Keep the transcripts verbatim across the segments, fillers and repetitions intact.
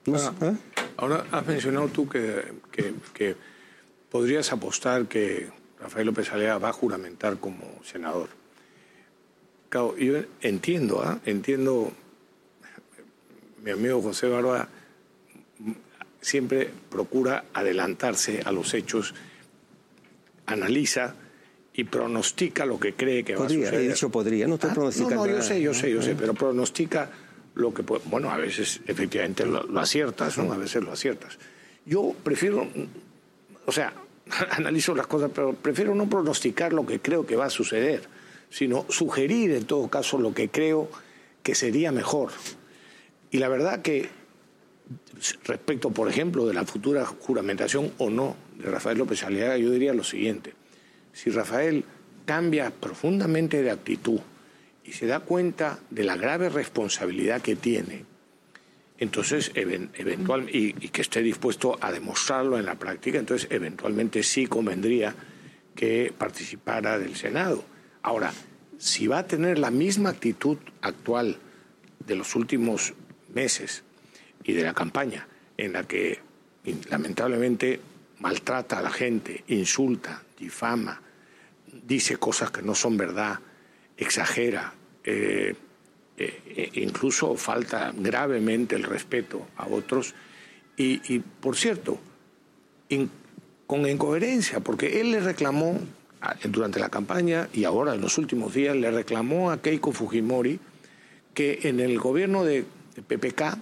No ah, sé, ¿eh? Ahora has mencionado tú que, que, que podrías apostar que Rafael López Aliaga va a juramentar como senador. Claro, yo entiendo, ¿eh? entiendo, mi amigo José Barba siempre procura adelantarse a los hechos, analiza y pronostica lo que cree que podría, va a suceder. He dicho podría, no estoy ¿Ah? pronosticando. No, no, yo nada. sé, yo sé, yo sé, pero pronostica lo que puede. Bueno, a veces efectivamente lo, lo aciertas, ¿no? A veces lo aciertas. Yo prefiero, o sea, analizo las cosas, pero prefiero no pronosticar lo que creo que va a suceder, sino sugerir en todo caso lo que creo que sería mejor. Y la verdad que respecto, por ejemplo, de la futura juramentación o no de Rafael López Aliaga, yo diría lo siguiente: si Rafael cambia profundamente de actitud y se da cuenta de la grave responsabilidad que tiene, entonces, eventual, y, y que esté dispuesto a demostrarlo en la práctica, entonces eventualmente sí convendría que participara del Senado. Ahora, si va a tener la misma actitud actual de los últimos meses y de la campaña, en la que lamentablemente maltrata a la gente, insulta, difama, dice cosas que no son verdad, exagera, eh, eh, incluso falta gravemente el respeto a otros, y, y por cierto, in, con incoherencia, porque él le reclamó durante la campaña y ahora en los últimos días le reclamó a Keiko Fujimori que en el gobierno de P P K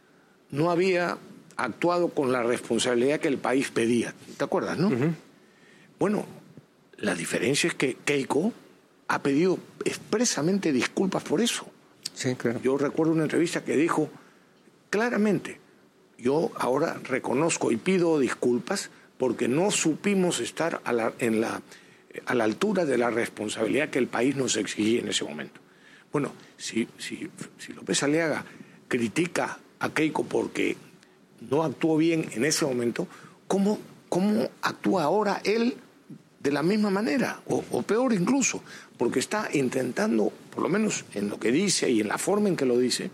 no había actuado con la responsabilidad que el país pedía. ¿Te acuerdas, no? Uh-huh. Bueno, la diferencia es que Keiko ha pedido expresamente disculpas por eso. Sí, claro. Yo recuerdo una entrevista que dijo claramente: yo ahora reconozco y pido disculpas porque no supimos estar a la, en la, a la altura de la responsabilidad que el país nos exigía en ese momento. Bueno, si, si, si López Aliaga critica a Keiko porque no actuó bien en ese momento, ¿cómo, cómo actúa ahora él de la misma manera? O, o peor incluso, porque está intentando, por lo menos en lo que dice y en la forma en que lo dice,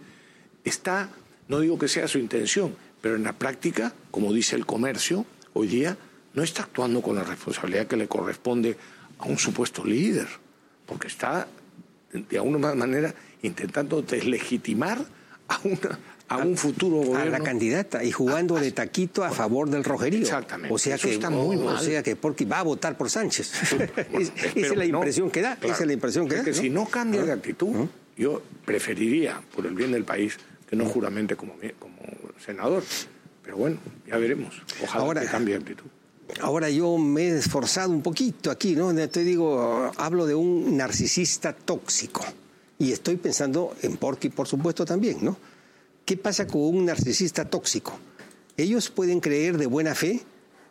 está, no digo que sea su intención, pero en la práctica, como dice el comercio, hoy día no está actuando con la responsabilidad que le corresponde a un supuesto líder, porque está de alguna manera intentando deslegitimar a, una, a un futuro gobierno. A la candidata y jugando a, de taquito a favor del rojerío. Exactamente. O sea Eso que, está muy o, mal. o sea que porque va a votar por Sánchez. Bueno, es, esa es la impresión no, que da. Claro. Esa es la impresión que es da. Que ¿no? si no cambia ¿Ah? de actitud, ¿Ah? yo preferiría, por el bien del país, que no juramente como, como senador. Pero bueno, ya veremos. Ojalá Ahora, que cambie de actitud. Ahora yo me he esforzado un poquito aquí, ¿no? Te digo, hablo de un narcisista tóxico. Y estoy pensando en Porky, por supuesto, también, ¿no? ¿Qué pasa con un narcisista tóxico? Ellos pueden creer de buena fe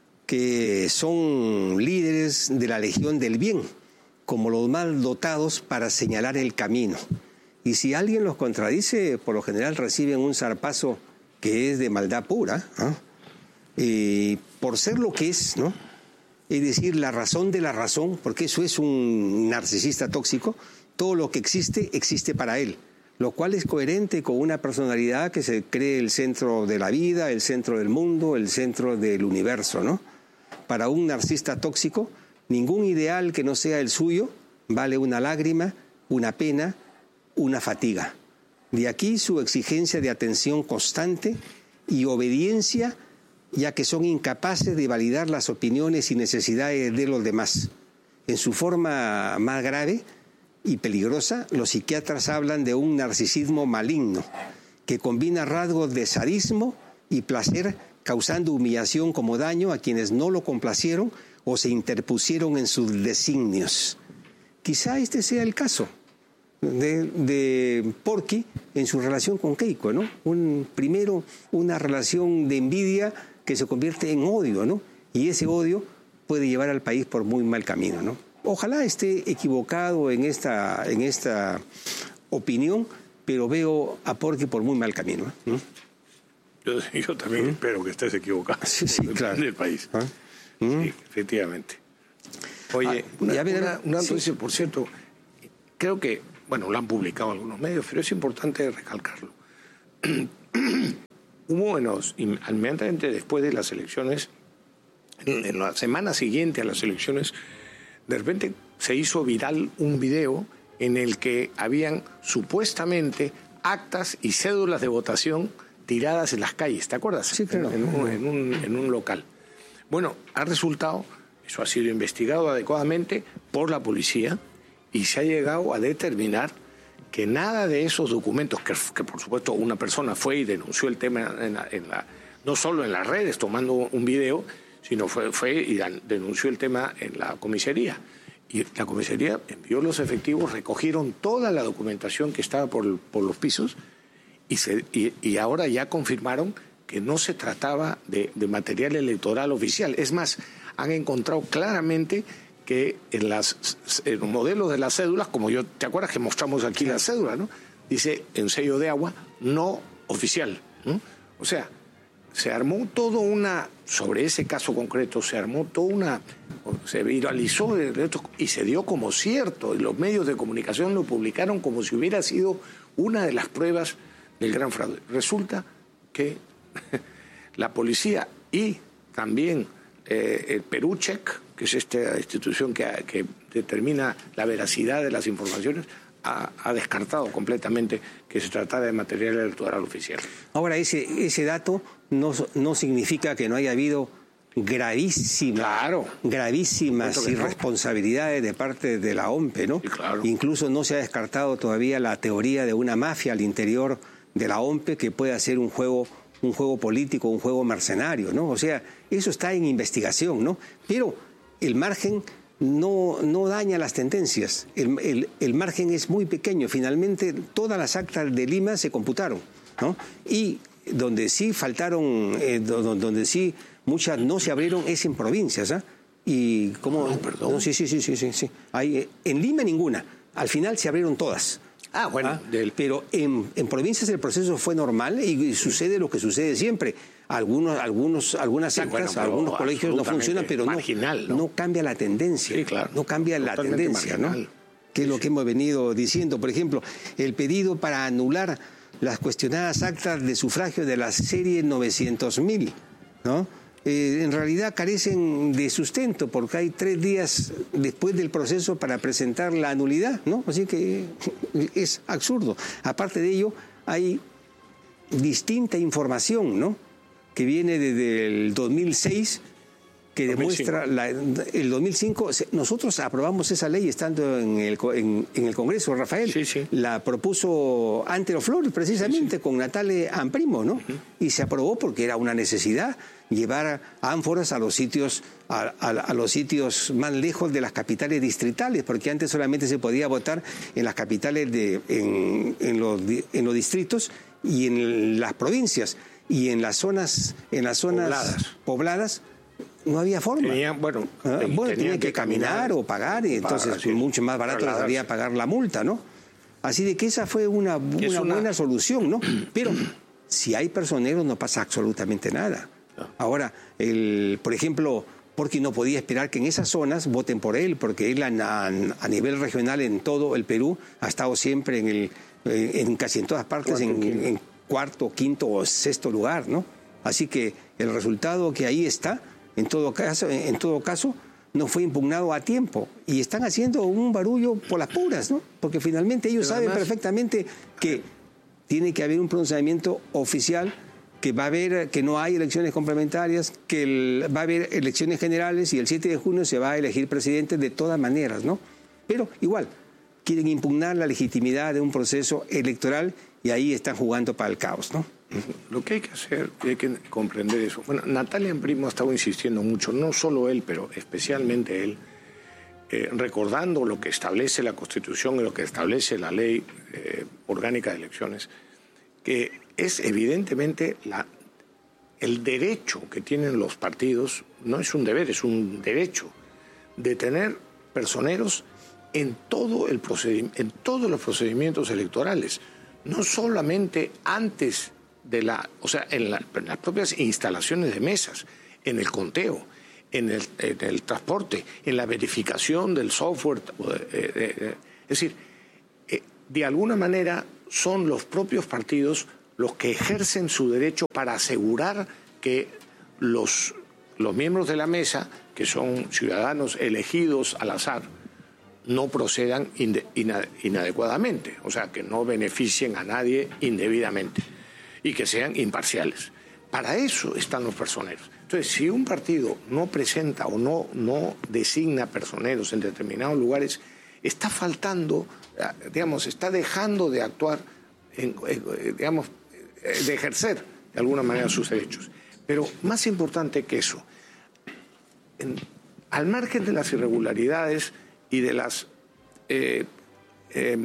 que son líderes de la Legión del Bien, como los mal dotados para señalar el camino. Y si alguien los contradice, por lo general reciben un zarpazo que es de maldad pura, ¿no? Eh, por ser lo que es, ¿no? Es decir, la razón de la razón, porque eso es un narcisista tóxico. Todo lo que existe, existe para él, lo cual es coherente con una personalidad que se cree el centro de la vida, el centro del mundo, el centro del universo, ¿no? Para un narcisista tóxico, ningún ideal que no sea el suyo vale una lágrima, una pena, una fatiga. De aquí su exigencia de atención constante y obediencia, ya que son incapaces de validar las opiniones y necesidades de los demás. En su forma más grave y peligrosa, los psiquiatras hablan de un narcisismo maligno que combina rasgos de sadismo y placer, causando humillación como daño a quienes no lo complacieron o se interpusieron en sus designios. Quizá este sea el caso de, de Porky en su relación con Keiko, ¿no? Un, primero, una relación de envidia que se convierte en odio, ¿no? Y ese odio puede llevar al país por muy mal camino, ¿no? Ojalá esté equivocado en esta, en esta opinión, pero veo a Porky por muy mal camino, ¿no? Yo, yo también ¿Mm? espero que estés equivocado. Sí, sí, claro. Del país. ¿Ah? ¿Mm? Sí, efectivamente. Oye, ah, una, una, una sí. noticia, por cierto, creo que, bueno, lo han publicado algunos medios, pero es importante recalcarlo. hubo en los, inmediatamente después de las elecciones, en, en la semana siguiente a las elecciones, de repente se hizo viral un video en el que habían supuestamente actas y cédulas de votación tiradas en las calles, ¿te acuerdas? Sí, claro. En, en, un, en, un, en un local. Bueno, ha resultado, eso ha sido investigado adecuadamente por la policía y se ha llegado a determinar que nada de esos documentos, que, que por supuesto una persona fue y denunció el tema en la, en la, no solo en las redes tomando un video, sino fue, fue y denunció el tema en la comisaría. Y la comisaría envió los efectivos, recogieron toda la documentación que estaba por, por los pisos y, se, y, y ahora ya confirmaron que no se trataba de, de material electoral oficial. Es más, han encontrado claramente que en, las, en los modelos de las cédulas, como yo, ¿te acuerdas que mostramos aquí la cédula, no? Dice en sello de agua, no oficial, ¿no? O sea, se armó todo una, sobre ese caso concreto, se armó toda una, se viralizó y se dio como cierto, y los medios de comunicación lo publicaron como si hubiera sido una de las pruebas del gran fraude. Resulta que la policía y también eh, el Perucheck, que es esta institución que, que determina la veracidad de las informaciones, ha, ha descartado completamente que se tratara de material electoral oficial. Ahora, ese, ese dato no, no significa que no haya habido gravísimas, claro. gravísimas irresponsabilidades de parte de la O M P, ¿no? Sí, claro. Incluso no se ha descartado todavía la teoría de una mafia al interior de la O M P que puede hacer un juego, un juego político, un juego mercenario, ¿no? O sea, eso está en investigación, ¿no? Pero el margen no, no daña las tendencias. El, el, el margen es muy pequeño. Finalmente, todas las actas de Lima se computaron, ¿no? Y donde sí faltaron, eh, donde sí muchas no se abrieron es en provincias, ¿ah? ¿eh? Y cómo, no, perdón. No, sí, sí, sí, sí, sí, sí. Hay, en Lima ninguna. Al final se abrieron todas. Ah, bueno. ¿Ah? Del... Pero en, en provincias el proceso fue normal y, y sucede lo que sucede siempre. Algunos, algunos, algunas sí, actas, bueno, algunos colegios no funcionan, pero marginal, no, ¿no? no cambia la tendencia. Sí, claro. No cambia Totalmente la tendencia, marginal. ¿no? Que es lo que hemos venido diciendo. Por ejemplo, el pedido para anular las cuestionadas actas de sufragio de la serie novecientos mil, ¿no? Eh, en realidad carecen de sustento porque hay tres días después del proceso para presentar la anulidad, ¿no? Así que es absurdo. Aparte de ello, hay distinta información, ¿no? Que viene desde el dos mil seis, que demuestra, la, el dos mil cinco, nosotros aprobamos esa ley estando en el, en, en el Congreso, Rafael. Sí, sí. La propuso Antero Flores, precisamente, sí, sí. con Natale Amprimo, ¿no? Uh-huh. Y se aprobó porque era una necesidad llevar ánforas a los sitios a, a, a los sitios más lejos de las capitales distritales, porque antes solamente se podía votar en las capitales de en, en, los, en los distritos y en las provincias, y en las zonas en las zonas pobladas, pobladas no había forma. Tenían, bueno, ah, bueno tenían, tenían que, que caminar, caminar o pagar, y entonces pagar, sí, mucho más barato les salía pagar la multa, ¿no? Así de que esa fue una, una, una buena solución, ¿no? Pero si hay personeros no pasa absolutamente nada. Ahora, el, por ejemplo, porque no podía esperar que en esas zonas voten por él, porque él a, a nivel regional en todo el Perú ha estado siempre en, el, en casi en todas partes cuarto, en, en cuarto, quinto o sexto lugar, ¿no? Así que el resultado que ahí está, en todo caso, en todo caso, no fue impugnado a tiempo y están haciendo un barullo por las puras, ¿no? Porque finalmente ellos Pero saben además, perfectamente que tiene que haber un pronunciamiento oficial, que va a haber, que no hay elecciones complementarias, que el, va a haber elecciones generales y el siete de junio se va a elegir presidente de todas maneras, ¿no? Pero igual, quieren impugnar la legitimidad de un proceso electoral y ahí están jugando para el caos, ¿no? Lo que hay que hacer, hay que comprender eso. Bueno, Natale Amprimo ha estado insistiendo mucho, no solo él, pero especialmente él, eh, recordando lo que establece la Constitución y lo que establece la Ley eh, Orgánica de Elecciones, que es evidentemente la, el derecho que tienen los partidos, no es un deber, es un derecho, de tener personeros en, todo el procedi- en todos los procedimientos electorales, no solamente antes de la, o sea, en, la, en las propias instalaciones de mesas, en el conteo, en el, en el transporte, en la verificación del software, eh, eh, eh, es decir, eh, de alguna manera son los propios partidos los que ejercen su derecho para asegurar que los, los miembros de la mesa, que son ciudadanos elegidos al azar, no procedan inde, ina, inadecuadamente, o sea, que no beneficien a nadie indebidamente y que sean imparciales. Para eso están los personeros. Entonces, si un partido no presenta o no, no designa personeros en determinados lugares, está faltando, digamos, está dejando de actuar, en, digamos, de ejercer de alguna manera sus derechos. Pero más importante que eso, en, al margen de las irregularidades y de las, eh, eh,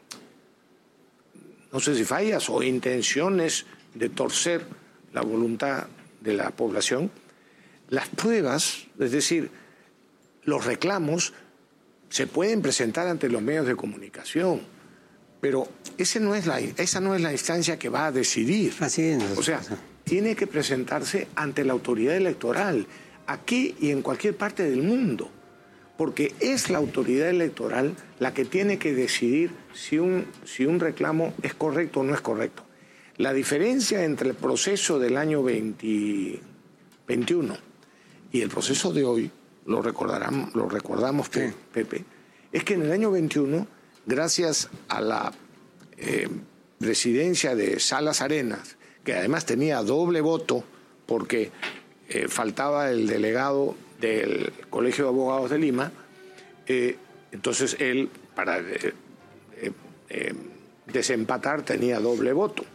no sé si fallas o intenciones de torcer la voluntad de la población, las pruebas, es decir, los reclamos, se pueden presentar ante los medios de comunicación, pero ese no es la, esa no es la instancia que va a decidir. Así es. O sea, tiene que presentarse ante la autoridad electoral, aquí y en cualquier parte del mundo, porque es la autoridad electoral la que tiene que decidir si un, si un reclamo es correcto o no es correcto. La diferencia entre el proceso del año veinte, veintiuno y el proceso de hoy, lo recordarán, lo recordamos, sí. Pepe, es que en el año veintiuno, gracias a la eh, presidencia de Salas Arenas, que además tenía doble voto porque eh, faltaba el delegado del Colegio de Abogados de Lima, eh, entonces él, para eh, eh, eh, desempatar, tenía doble voto.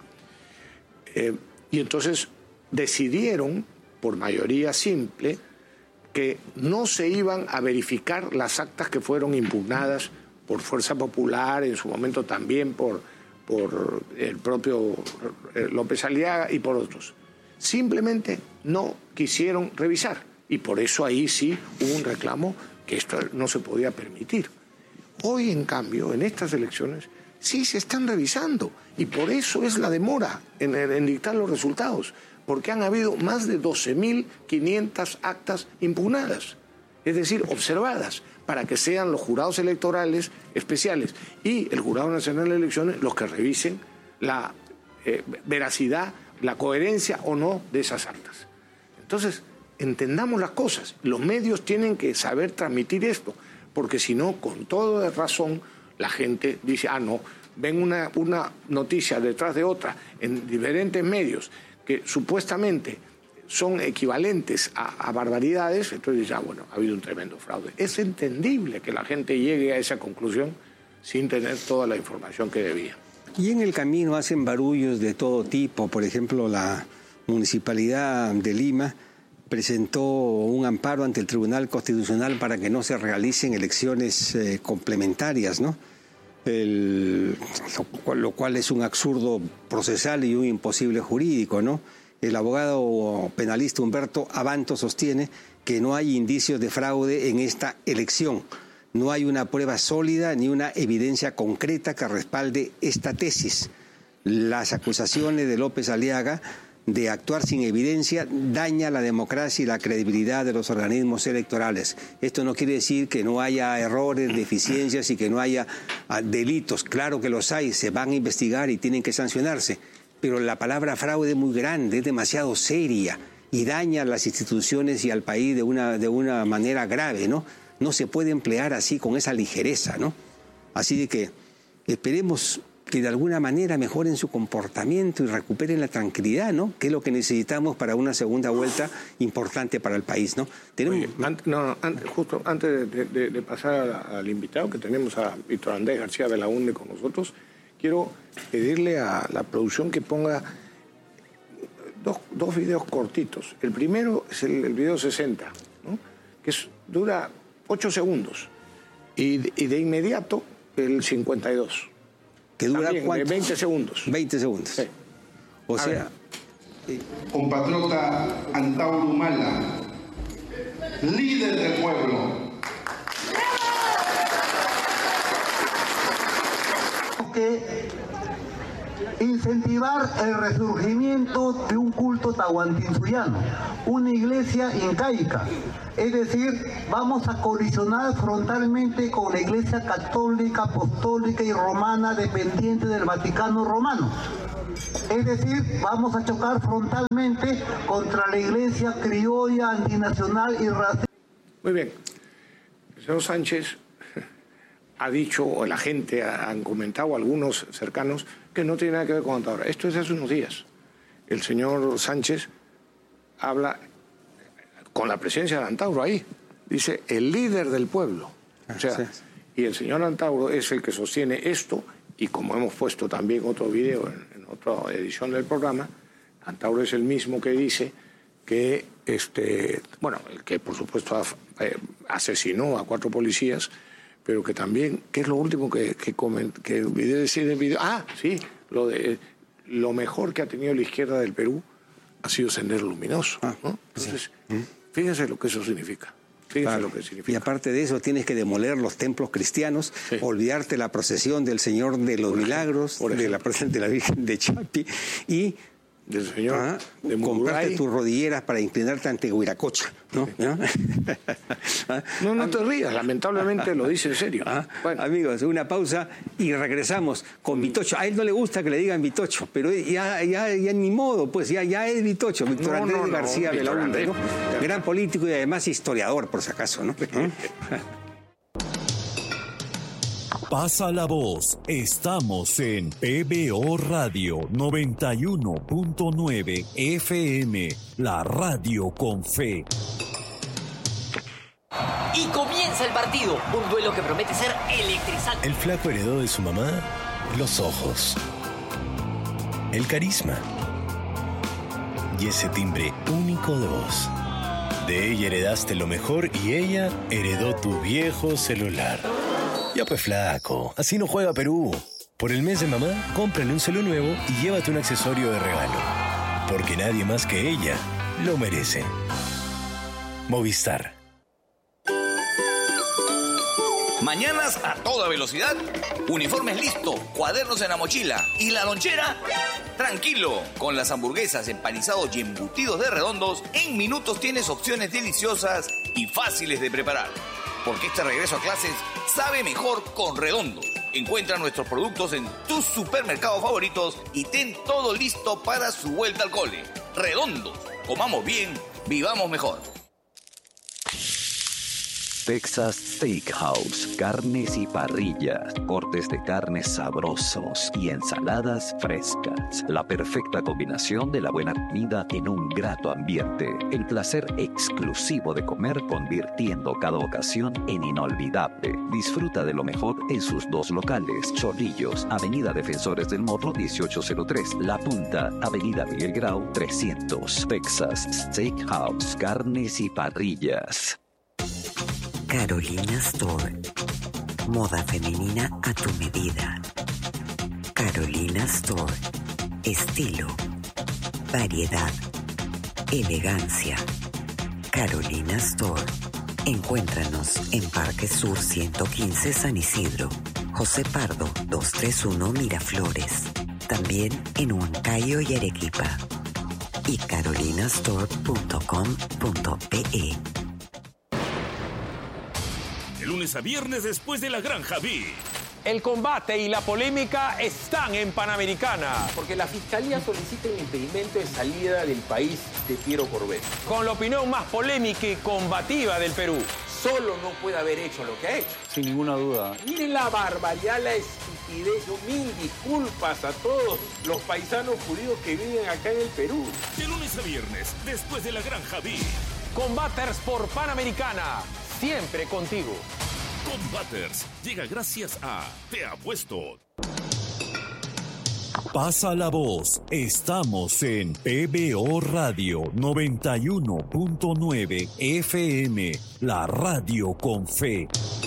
Eh, y entonces decidieron, por mayoría simple, que no se iban a verificar las actas que fueron impugnadas por Fuerza Popular, en su momento también por, por el propio López Aliaga y por otros. Simplemente no quisieron revisar, y por eso ahí sí hubo un reclamo que esto no se podía permitir. Hoy, en cambio, en estas elecciones, sí se están revisando, y por eso es la demora en, en dictar los resultados, porque han habido más de doce mil quinientas actas impugnadas, es decir, observadas, para que sean los jurados electorales especiales y el Jurado Nacional de Elecciones los que revisen la eh, veracidad, la coherencia o no de esas actas. Entonces, entendamos las cosas. Los medios tienen que saber transmitir esto, porque si no, con toda razón, la gente dice, ah, no, ven una, una noticia detrás de otra en diferentes medios que supuestamente son equivalentes a, a barbaridades, entonces ya, bueno, ha habido un tremendo fraude. Es entendible que la gente llegue a esa conclusión sin tener toda la información que debía. Y en el camino hacen barullos de todo tipo. Por ejemplo, la Municipalidad de Lima presentó un amparo ante el Tribunal Constitucional para que no se realicen elecciones eh, complementarias, ¿no? El, lo, cual, lo cual es un absurdo procesal y un imposible jurídico, ¿no? El abogado penalista Humberto Abanto sostiene que no hay indicios de fraude en esta elección. No hay una prueba sólida ni una evidencia concreta que respalde esta tesis. Las acusaciones de López Aliaga de actuar sin evidencia daña la democracia y la credibilidad de los organismos electorales. Esto no quiere decir que no haya errores, deficiencias y que no haya uh, delitos. Claro que los hay, se van a investigar y tienen que sancionarse. Pero la palabra fraude es muy grande, es demasiado seria y daña a las instituciones y al país de una, de una manera grave, ¿no? No se puede emplear así, con esa ligereza, ¿no? Así de que esperemos que de alguna manera mejoren su comportamiento y recuperen la tranquilidad, ¿no? Que es lo que necesitamos para una segunda vuelta importante para el país, ¿no? Tenemos... Oye, antes, no, antes, justo antes de, de, de pasar al, al invitado, que tenemos a Víctor Andrés García Belaúnde con nosotros, quiero pedirle a la producción que ponga dos, dos videos cortitos. El primero es el, el video sesenta, ¿no? Que es, dura ocho segundos, y, y de inmediato el cincuenta y dos. ¿Que dura También, cuánto? de veinte segundos. veinte segundos. Sí. O A sea... Sí. Compatriota Antauro Humala, líder del pueblo. Que incentivar el resurgimiento de un culto tahuantinsuyano, una iglesia incaica. Es decir, vamos a colisionar frontalmente con la iglesia católica, apostólica y romana dependiente del Vaticano Romano. Es decir, vamos a chocar frontalmente contra la iglesia criolla, antinacional y racista. Muy bien. El señor Sánchez ha dicho, o la gente ha, han comentado, algunos cercanos, que no tiene nada que ver con Antauro. Esto es hace unos días. El señor Sánchez habla con la presencia de Antauro ahí. Dice, el líder del pueblo. O sea, y el señor Antauro es el que sostiene esto, y como hemos puesto también otro video en, en otra edición del programa, Antauro es el mismo que dice que, este, bueno, el que por supuesto eh, asesinó a cuatro policías, pero que también, ¿qué es lo último que, que, coment, que olvidé decir en el video? Ah, sí, lo, de, lo mejor que ha tenido la izquierda del Perú ha sido Sendero Luminoso, ¿no? Entonces, sí. Fíjense lo que eso significa. Fíjense claro. lo que significa. Y aparte de eso, tienes que demoler los templos cristianos, sí. olvidarte la procesión del Señor de los por Milagros, ejemplo, de la procesión de la Virgen de Chapi, y del señor ah, de comprarte tus rodilleras para inclinarte ante Huiracocha, ¿no? Sí. ¿No? no, no te rías, lamentablemente lo dice en serio. Ah, bueno. Amigos, una pausa y regresamos con Vitocho. A él no le gusta que le digan Vitocho, pero ya, ya, ya ni modo, pues ya, ya es Vitocho, Víctor no, Andrés no, García no, Belaúnde, ¿no? Gran político y además historiador, por si acaso, ¿no? Pasa la voz, estamos en P B O Radio noventa y uno punto nueve F M, la radio con fe. Y comienza el partido, un duelo que promete ser electrizante. El flaco heredó de su mamá los ojos, el carisma y ese timbre único de voz. De ella heredaste lo mejor y ella heredó tu viejo celular. Ya pues flaco, así no juega Perú. Por el mes de mamá, cómprale un celu nuevo y llévate un accesorio de regalo. Porque nadie más que ella lo merece. Movistar. Mañanas a toda velocidad, uniformes listo, cuadernos en la mochila y la lonchera. Tranquilo, con las hamburguesas, empanizados y embutidos de Redondos, en minutos tienes opciones deliciosas y fáciles de preparar. Porque este regreso a clases sabe mejor con Redondos. Encuentra nuestros productos en tus supermercados favoritos y ten todo listo para su vuelta al cole. Redondos, comamos bien, vivamos mejor. Texas Steakhouse, carnes y parrillas, cortes de carnes sabrosos y ensaladas frescas. La perfecta combinación de la buena comida en un grato ambiente. El placer exclusivo de comer convirtiendo cada ocasión en inolvidable. Disfruta de lo mejor en sus dos locales. Chorrillos, Avenida Defensores del Morro dieciocho cero tres. La Punta, Avenida Miguel Grau trescientos. Texas Steakhouse, carnes y parrillas. Carolina Store. Moda femenina a tu medida. Carolina Store. Estilo, variedad, elegancia. Carolina Store. Encuéntranos en Parque Sur ciento quince San Isidro, José Pardo doscientos treinta y uno Miraflores. También en Huancayo y Arequipa. Y carolinastore punto com punto pe. Lunes a viernes después de la Granja B. El combate y la polémica están en Panamericana. Porque la Fiscalía solicita el impedimento de salida del país de Piero Corbet. Con la opinión más polémica y combativa del Perú. Solo no puede haber hecho lo que ha hecho. Sin ninguna duda. Miren la barbaridad, la estupidez. Yo mil disculpas a todos los paisanos judíos que viven acá en el Perú. De lunes a viernes, después de la Granja B. Combaters por Panamericana. Siempre contigo. Combaters llega gracias a Te Apuesto. Pasa la voz. Estamos en P B O Radio noventa y uno punto nueve F M, la radio con fe.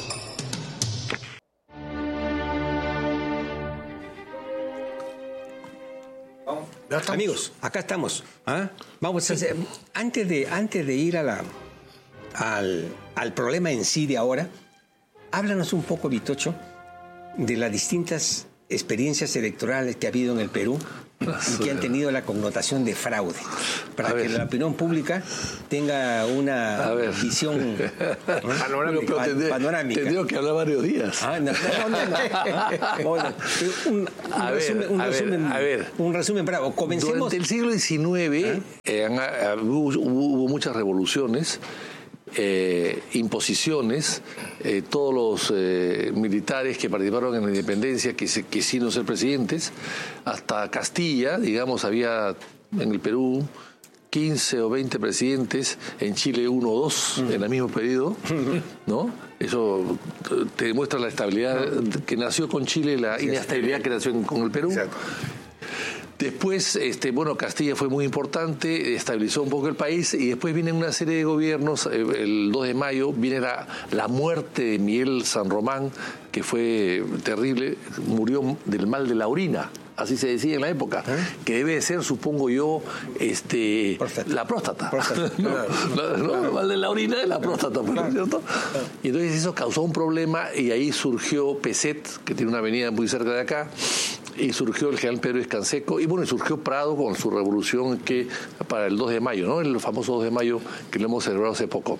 Amigos, acá estamos. ¿Ah? Vamos a hacer, antes de antes de ir a la Al, al problema en sí de ahora, háblanos un poco, Vitocho, de las distintas experiencias electorales que ha habido en el Perú y que han tenido la connotación de fraude, para que la opinión pública tenga una visión panorámica. Pan, tendré, panorámica. Tendría que hablar varios días. Ah, no, no, no, no. Bueno, un, un, a resumen, ver, un, a resumen, ver, a ver. un resumen bravo. Comencemos. Durante el siglo diecinueve ¿Ah? eh, hubo, hubo muchas revoluciones, Eh, imposiciones, eh, todos los eh, militares que participaron en la independencia que se, quisieron ser presidentes, hasta Castilla, digamos, había en el Perú quince o veinte presidentes, en Chile uno o dos uh-huh. en el mismo periodo, ¿no? Eso te demuestra la estabilidad uh-huh. que nació con Chile, la sí, inestabilidad sí. que nació con el Perú. Exacto. Después, este, bueno, Castilla fue muy importante, estabilizó un poco el país y después viene una serie de gobiernos. El dos de mayo viene la, la muerte de Miguel San Román, que fue terrible, murió del mal de la orina. Así se decía en la época, ¿Eh? que debe de ser, supongo yo, este, próstata. la próstata. próstata. no, claro. no, no, el mal de la orina es la próstata, claro. ¿cierto? Claro. Y entonces eso causó un problema y ahí surgió Peset, que tiene una avenida muy cerca de acá, y surgió el general Pedro Escanseco, y bueno, y surgió Prado con su revolución que para el dos de mayo, ¿no? El famoso dos de mayo que lo hemos celebrado hace poco.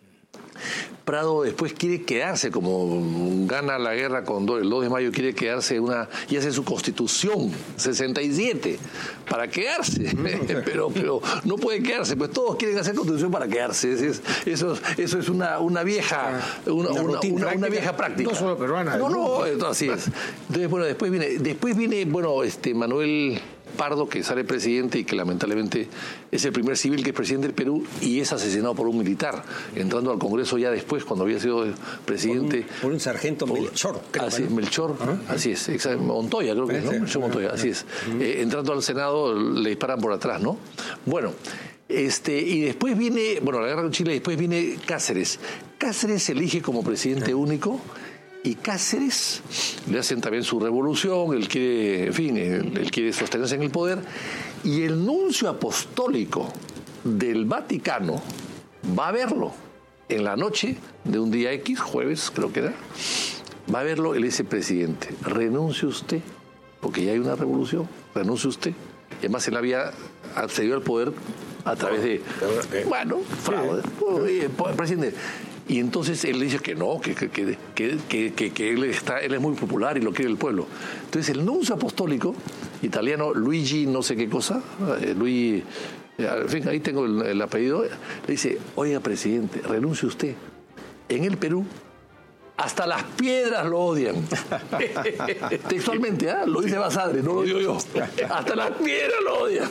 Prado después quiere quedarse, como gana la guerra con el dos de mayo, quiere quedarse una y hace su constitución sesenta y siete para quedarse, pero, pero no puede quedarse, pues todos quieren hacer constitución para quedarse. Eso es, eso es una, una vieja una, una, una, una, una vieja práctica. No solo peruana. No, no, no así es. Entonces, bueno, después viene, después viene, bueno, este Manuel Pardo, que sale presidente y que lamentablemente es el primer civil que es presidente del Perú y es asesinado por un militar, entrando al Congreso ya después, cuando había sido presidente. Por un, por un sargento por, Melchor. Creo, así, ¿no? Melchor, uh-huh. así es, Montoya creo que es, ¿no? Melchor Montoya, así es. Uh-huh. Eh, entrando al Senado le disparan por atrás, ¿no? Bueno, este y después viene, bueno, la guerra con Chile, después viene Cáceres. Cáceres se elige como presidente uh-huh. único. Y Cáceres le hacen también su revolución, él quiere, en fin, él, él quiere sostenerse en el poder. Y el nuncio apostólico del Vaticano va a verlo en la noche de un día X, jueves creo que era, va a verlo, él dice, presidente, renuncie usted, porque ya hay una revolución, renuncie usted. Y además él había accedido al poder a través de, bueno, fraude, presidente. Y entonces él dice que no, que, que, que, que, que, que él, está, él es muy popular y lo quiere el pueblo. Entonces el nuncio apostólico italiano, Luigi no sé qué cosa, eh, Luigi, en fin, ahí tengo el, el apellido, le dice, oiga presidente, renuncie usted. En el Perú hasta las piedras lo odian. Textualmente, ¿eh? Lo dice Basadre, no lo digo yo. Hasta las piedras lo odian.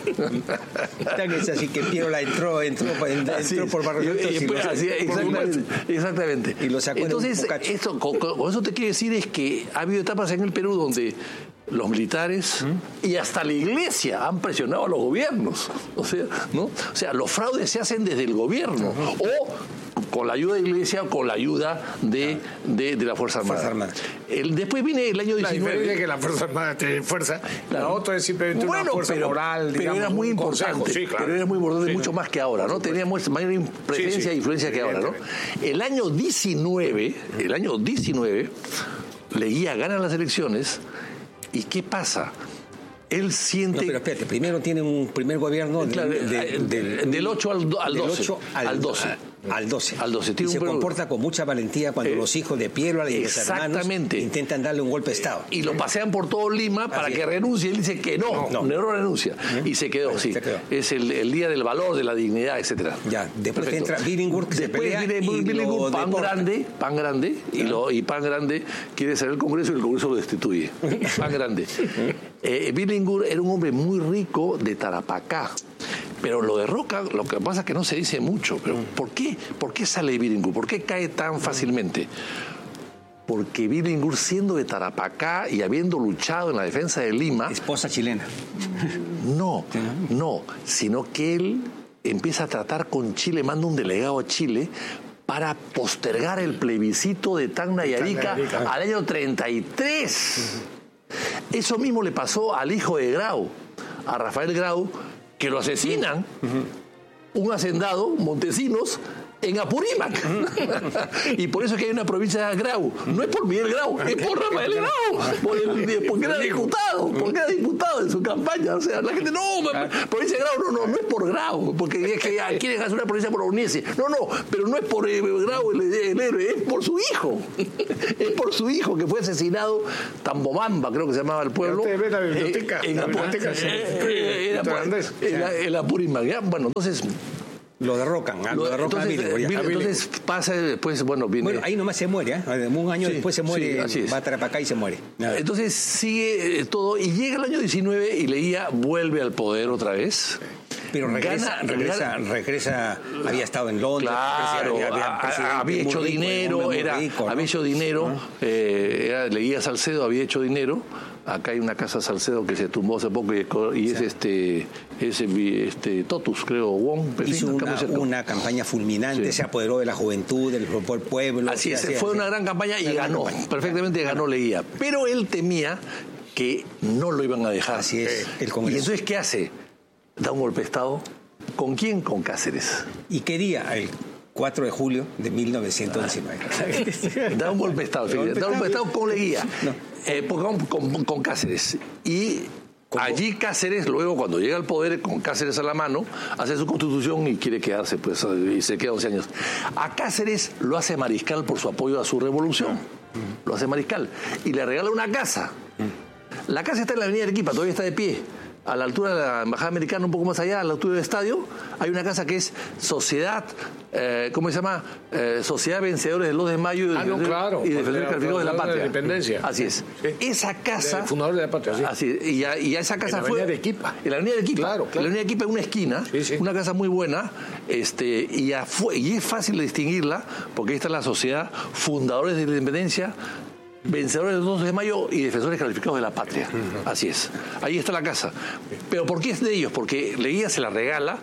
Es así que Piero entró, entró, entró, entró por Barrio y, y después, así, exactamente, exactamente. Y lo sacó. Entonces, esto, con, con eso te quiero decir es que ha habido etapas en el Perú donde los militares ¿Mm? y hasta la iglesia han presionado a los gobiernos. O sea, ¿no? O sea, los fraudes se hacen desde el gobierno. Uh-huh. O con la ayuda de la iglesia o con la ayuda de, de, de la Fuerza Armada. Fuerza Armada. El, después viene el año diecinueve. La diferencia es que la Fuerza Armada tiene fuerza, claro. La otra es simplemente bueno, una fuerza pero, moral, pero digamos, era muy importante, sí, claro. pero era muy importante, sí, mucho no. más que ahora, ¿no? Tenía mayor presencia sí, sí. e influencia que ahora, ¿no? El año diecinueve, el año diecinueve, Leguía gana las elecciones, ¿y qué pasa? Él siente... No, pero espérate, primero tiene un primer gobierno claro, de, de, de, de, del ocho al, al doce. Del ocho al, al doce. Al doce. Al doce. Y se un... comporta con mucha valentía cuando eh, los hijos de Piero y los hermanos intentan darle un golpe de Estado. Y lo pasean por todo Lima para Así que es. renuncie. Él dice que no, no, no renuncia. ¿Mm? Y se quedó, bueno, sí. Se quedó. Es el, el día del valor, de la dignidad, etcétera. Ya, después Perfecto. entra Billingur, que después se viene Billingur, pan deporta. grande, pan grande, y, lo, y pan grande quiere ser el Congreso y el Congreso lo destituye. Pan grande. eh, Billingur era un hombre muy rico de Tarapacá. Pero lo de Roca, lo que pasa es que no se dice mucho. Pero ¿por qué? ¿Por qué sale Billingur? ¿Por qué cae tan fácilmente? Porque Billingur, siendo de Tarapacá y habiendo luchado en la defensa de Lima... Esposa chilena. No, no, sino que él empieza a tratar con Chile, manda un delegado a Chile para postergar el plebiscito de Tacna y Arica al año treinta y tres. Eso mismo le pasó al hijo de Grau, a Rafael Grau, que lo asesinan, uh-huh. un hacendado, Montesinos, en Apurímac. Y por eso es que hay una provincia de Grau. No es por Miguel Grau, es por Rafael Grau. Por el, porque era diputado, porque era diputado en su campaña. O sea, la gente, no, provincia de Grau, no, no, no es por Grau, porque es que ya quieren hacer una provincia por Uniese. No, no, pero no es por eh, Grau el, el héroe, es por su hijo. Es por su hijo que fue asesinado, Tambobamba, creo que se llamaba el pueblo. Usted ve la biblioteca. Eh, en la Apu- biblioteca, eh, sí. eh, era por- en la- en la Apurímac, ¿ya? Bueno, entonces... Lo derrocan, ¿ah? lo, Lo- derrocan entonces, a Billinghurst, ya. Billy- entonces pasa después, bueno, viene... Bueno, ahí nomás se muere, ¿eh? Un año Sí, después se muere, sí, así es. va a Tarapacá y se muere. Nada. Entonces sigue eh, todo y llega el año diecinueve y Leguía vuelve al poder otra vez. Pero regresa, Gana- regresa, gana- regresa, había estado en Londres, Claro, había, había, a- presidente había muy hecho rico, dinero, un hombre muy era, rico, ¿no? había hecho dinero, eh, era Leguía Salcedo, había hecho dinero. Acá hay una casa Salcedo que se tumbó hace poco y, y es Sí. este, ese, este Totus, creo, Wong. en Hizo fin, acá una, muy cerca. una campaña fulminante, Sí. se apoderó de la juventud, del pueblo. Así es, así, fue así. una gran campaña y Una gran ganó, campaña. perfectamente ganó Leguía. Pero él temía que no lo iban a dejar. Así es, el Y Congreso. entonces, ¿qué hace? Da un golpe de Estado. ¿Con quién? Con Cáceres. ¿Y qué día? El cuatro de julio de mil novecientos diecinueve. Da un golpe de Estado, fíjate, da un golpe de Estado con Leguía, eh, con, con- con Cáceres. Y allí Cáceres, luego cuando llega al poder, con Cáceres a la mano, hace su constitución y quiere quedarse, pues, y se queda once años. A Cáceres lo hace mariscal por su apoyo a su revolución. Lo hace mariscal. Y le regala una casa. La casa está en la avenida Arequipa, todavía está de pie. A la altura de la Embajada Americana, un poco más allá, a la altura del estadio, hay una casa que es Sociedad, eh, ¿cómo se llama? Eh, Sociedad Vencedores del dos de mayo y de Ah, no, claro. y de Porque Defensores era Calificados de la fundador de la Patria. independencia. Así es. Sí. Esa casa... El fundador de la patria, sí. Así es. Y a, y a esa casa En la fue... avenida Arequipa. En la avenida Arequipa. Claro, claro. En la avenida Arequipa, en una esquina, Sí, sí. una casa muy buena, este, y, a fue- y es fácil de distinguirla, porque ahí está la Sociedad Fundadores de la Independencia, Vencedores del dos de mayo y Defensores Calificados de la Patria. Así es. Ahí está la casa. ¿Pero por qué es de ellos? Porque Leguía se la regala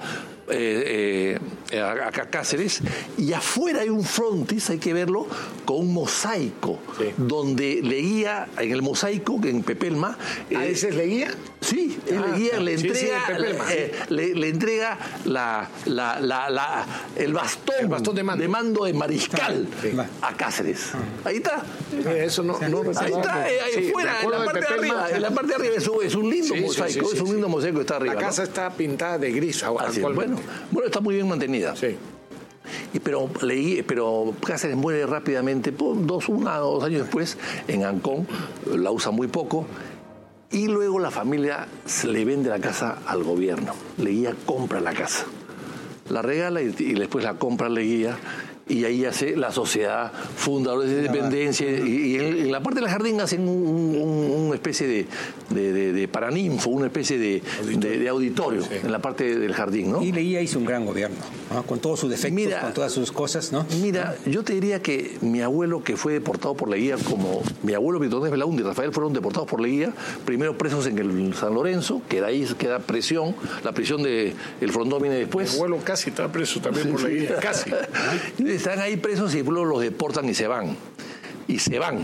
eh, eh, a, a Cáceres y afuera hay un frontis, hay que verlo, con un mosaico, Sí. donde Leguía, en el mosaico, en Pepelma... ¿Ah, eh, ese es Leguía? Sí, él Ah, Leguía le sí, sí, entrega, en Pepelma, eh, le, le entrega la, la, la, la- el bastón, El bastón de mando. de mariscal Sí. a Cáceres. Ahí está. Eh, Eso no, no Ahí recordaba. está, eh, ahí Sí, fuera, me en acuerdo la de parte de Pepelma. arriba. En la parte de arriba es un, es un lindo Sí, sí, mosaico, sí, sí, es un sí. lindo mosaico que está arriba. La ¿no? casa está pintada de gris ahora, Así es. actualmente. Bueno, bueno, está muy bien mantenida. Sí. Y pero leí, pero Cáceres muere rápidamente, po- dos, una o dos años después, en Ancón, la usa muy poco, y luego la familia se le vende la casa al gobierno. Leguía compra la casa, la regala y, y después la compra Leguía, y ahí hace la sociedad Fundadores de Independencia, y, y en, en la parte del jardín hacen un- un- una especie de, de, de- de paraninfo, una especie de auditorio, de, de auditorio Sí. en la parte del jardín, ¿no? Y Leguía hizo un gran gobierno, ¿no? Con todos sus defectos, Mira, con todas sus cosas, ¿no? Mira, yo te diría que mi abuelo, que fue deportado por Leguía, como mi abuelo Víctor Núñez Belaúnde y Rafael fueron deportados por Leguía, primero presos en el San Lorenzo, que de ahí queda prisión, la prisión de el Frondón viene Mi después. abuelo casi está preso también por Leguía, casi. Y están ahí presos y luego los deportan y se van. Y se van.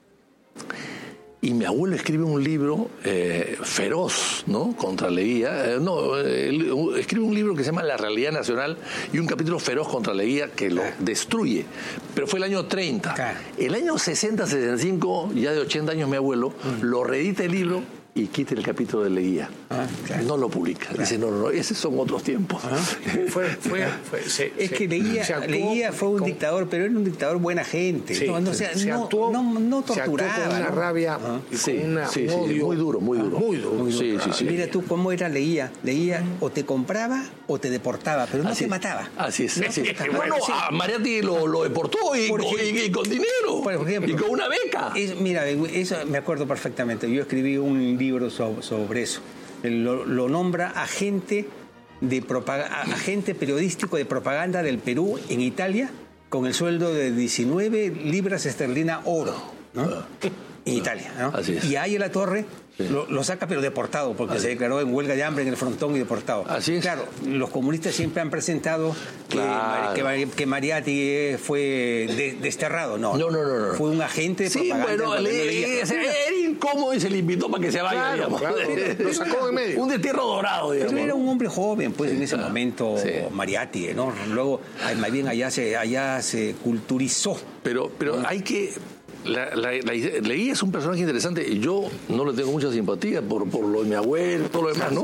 Y mi abuelo escribe un libro eh, feroz, ¿no? Contra Leguía. Eh, no, eh, él, uh, escribe un libro que se llama La Realidad Nacional y un capítulo feroz contra Leguía que lo destruye. Pero fue el año treinta. Claro. El año sesenta, sesenta y cinco, ya de ochenta años mi abuelo, lo reedita el libro y quita el capítulo de Leguía. Ah, claro. No lo publica. Dice, no, no, no, esos son otros tiempos. Fue, fue, fue, se- Es se- que Leguía, se actuó Leguía fue un con- dictador, pero era un dictador buena gente. Sí, no, no, o sí. sea, Se no, actuó- no, no se actuó torturaba. con una ¿no? rabia Ajá. y Sí, con una, sí, un sí, odio. muy duro, muy duro. Muy duro. Sí, sí, sí. Mira tú cómo era Leguía. Leguía o te compraba o te deportaba, pero no Así te es. mataba. Así es. No así te es. mataba. Bueno, Sí. a Mariatti lo, lo deportó y, Por con- ejemplo. y- y con dinero. Por ejemplo. y con una beca. Es- mira, eso me acuerdo perfectamente. Yo escribí un libro so- sobre eso. Él Lo, lo nombra agente, de propaga- agente periodístico de propaganda del Perú en Italia con el sueldo de diecinueve libras esterlinas oro, ¿no? En Italia, ¿no? Así es. Y ahí en la torre lo, lo saca pero deportado porque se declaró en huelga de hambre en el frontón y deportado. Así es. Claro, los comunistas siempre han presentado que, Claro. que, Mari- que Mariatti eh, fue de- desterrado. No, No, no, no, no. Fue un agente de Sí, propaganda. bueno, del le- gobierno de Leguía. le- era incómodo y se le invitó para que se vaya, Claro, digamos. claro. Lo sacó de medio. Un destierro dorado, digamos. Pero era un hombre joven, pues, en ese Ah, momento, sí. Mariátegui, ¿no? Luego, ay, más bien allá se, allá se culturizó. Pero, pero hay que... La, la, la, Leguía es un personaje interesante y yo no le tengo mucha simpatía por, por lo de mi abuelo y todo lo demás, ¿no?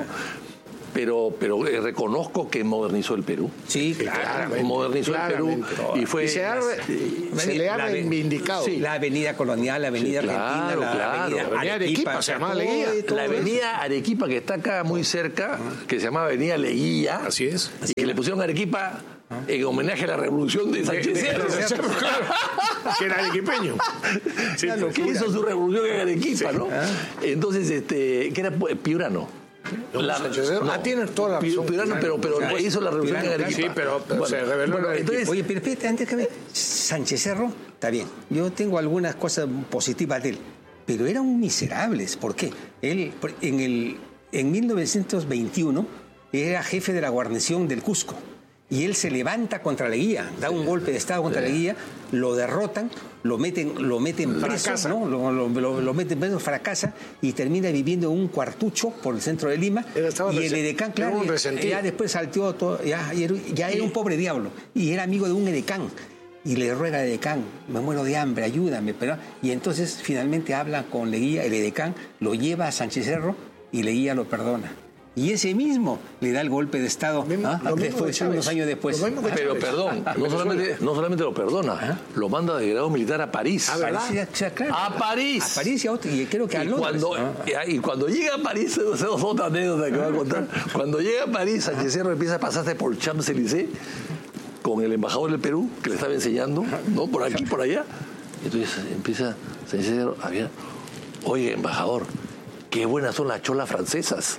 Pero, pero eh, reconozco que modernizó el Perú. Sí, Claramente, modernizó claramente. el Perú y fue... Y se ha, se le ha La- reivindicado. Sí, la avenida colonial, la avenida Sí, argentina, claro, la claro. avenida Avenida Arequipa, Arequipa, o se sea, llamaba todo- Leguía. todo La eso. avenida Arequipa, que está acá muy cerca, que se llama Avenida Leguía. Así es. Y que le pusieron Arequipa en homenaje a la revolución de Sánchez De- de- Cerro. de- Cerro, claro. Que era arequipeño. Sí, Una Que locura. hizo su revolución en Arequipa, Sí. ¿no? Entonces, este, que era pu- Piurano. La, Sánchez Cerro. Ah, tienes toda la Pi- razón. Piurano, pero, pero Claro. hizo la revolución Piurano, en Arequipa. sí, pero- pero se reveló en bueno, Arequipa. entonces, Oye, pero espérate, antes que ve, Sánchez Cerro, está bien. Yo tengo algunas cosas positivas de él, pero era un miserable. ¿Por qué? Él, en, el, en mil novecientos veintiuno, era jefe de la guarnición del Cusco. Y él se levanta contra Leguía, da un golpe de Estado contra Leguía, lo derrotan, lo meten, lo meten preso, Fracasa. ¿no? lo, lo, lo- lo meten preso, fracasa y termina viviendo en un cuartucho por el centro de Lima. Él estaba Y el resen- edecán, era claro, un ya- resentido. ya después salteó todo, ya, ya era- ya era un pobre diablo. Y era amigo de un edecán. Y le ruega al edecán, me muero de hambre, ayúdame. Pero, y entonces finalmente habla con Leguía, el edecán lo lleva a Sánchez Cerro y Leguía lo perdona. Y ese mismo le da el golpe de Estado Mismo- ¿ah? lo mismo después, de Chávez. unos años después. Lo mismo de pero Chávez. perdón, no solamente, no solamente lo perdona, lo manda de grado militar a París. Ah, ¿verdad? París, o sea, claro, A París. A París y, a otro- y creo que a Y Londres. cuando, Ah. y cuando llega a París, esa es otra anécdota que voy a contar. Cuando llega a París, Sánchez Cerro empieza a pasarse por Champs-Élysées con el embajador del Perú, que le estaba enseñando, ¿no? Por aquí, por allá. Entonces empieza Sánchez Cerro a ver, oye, embajador, qué buenas son las cholas francesas.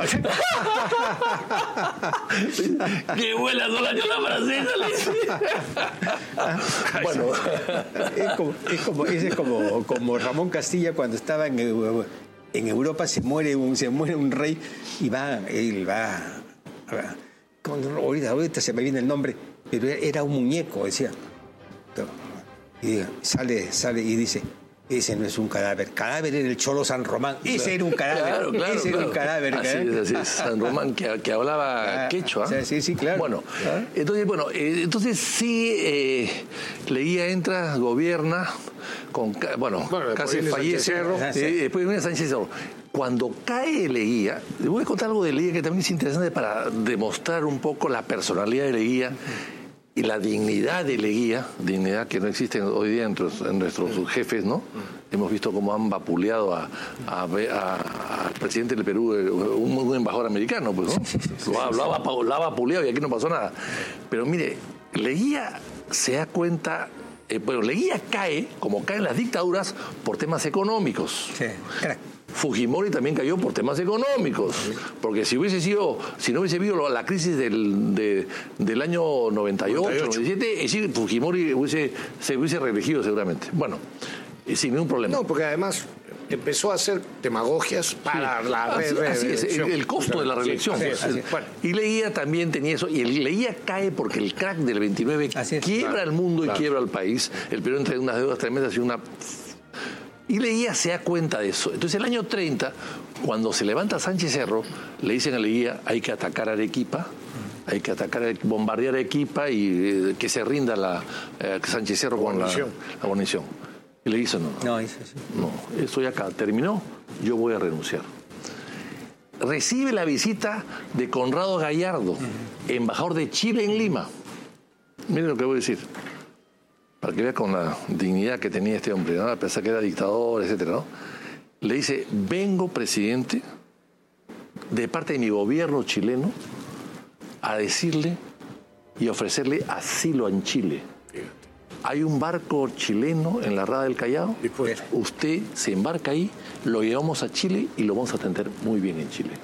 Qué buenas son las cholas francesas, le dice. Bueno, Es como, es como, ese es como, como Ramón Castilla cuando estaba en, Eu- en Europa, se muere un, se muere un rey y va, él va, va- como- ahorita, ahorita se me viene el nombre, pero era un muñeco, decía. Y sale, sale y dice, ese no es un cadáver, cadáver era el Cholo San Román, ese era un cadáver, claro, claro, ese era claro. un cadáver. Así ¿eh? es, así es. San Román, que, que hablaba Ah, quechua. sí, sí, sí, claro. Bueno, Ah. entonces, bueno, eh, entonces sí, eh, Leguía entra, gobierna, con, ca- bueno, Bueno, después casi viene fallece. Sánchez Cerro. Ah, sí. eh, después viene Sánchez Cerro. Cuando cae Leguía, les voy a contar algo de Leguía que también es interesante para demostrar un poco la personalidad de Leguía y la dignidad de Leguía, dignidad que no existe hoy día en nuestros, en nuestros jefes, ¿no? Hemos visto cómo han vapuleado a, a- a- al presidente del Perú, un, un embajador americano, pues, ¿no? Lo ha, lo ha vapa- lo ha vapuleado y aquí no pasó nada. Pero mire, Leguía se da cuenta, eh, bueno, Leguía cae, como caen las dictaduras, por temas económicos. Sí, crack. Fujimori también cayó por temas económicos, porque si hubiese sido, si no hubiese habido la crisis del, de- del año noventa y ocho, noventa y ocho. noventa y siete, es decir, Fujimori hubiese, se hubiese reelegido seguramente. Bueno, y sin ningún problema. No, porque además empezó a hacer demagogias para la Así, re- así es, el, reelección. el costo de la Sí, reelección. así es, así es. Bueno, y Leguía también tenía eso, y el Leguía cae porque el crack del veintinueve Así es. quiebra Claro, el mundo claro. y quiebra el país. El Perú entra en unas deudas tremendas y una... Y Leguía se da cuenta de eso. Entonces, el año treinta, cuando se levanta Sánchez Cerro, le dicen a Leguía, hay que atacar a Arequipa, hay que atacar, bombardear Arequipa y eh, que se rinda la eh, Sánchez Cerro con la, Guarnición. la guarnición. Y le dice, no, No, eso sí. no, esto ya acá terminó, yo voy a renunciar. Recibe la visita de Conrado Gallardo, embajador de Chile en Lima. Miren lo que voy a decir, para que vea con la dignidad que tenía este hombre, ¿no? A pesar que era dictador, etcétera, ¿no? Le dice, vengo, presidente, de parte de mi gobierno chileno, a decirle y ofrecerle asilo en Chile. Hay un barco chileno en la Rada del Callao. Dispuesto. Usted se embarca ahí, lo llevamos a Chile y lo vamos a atender muy bien en Chile.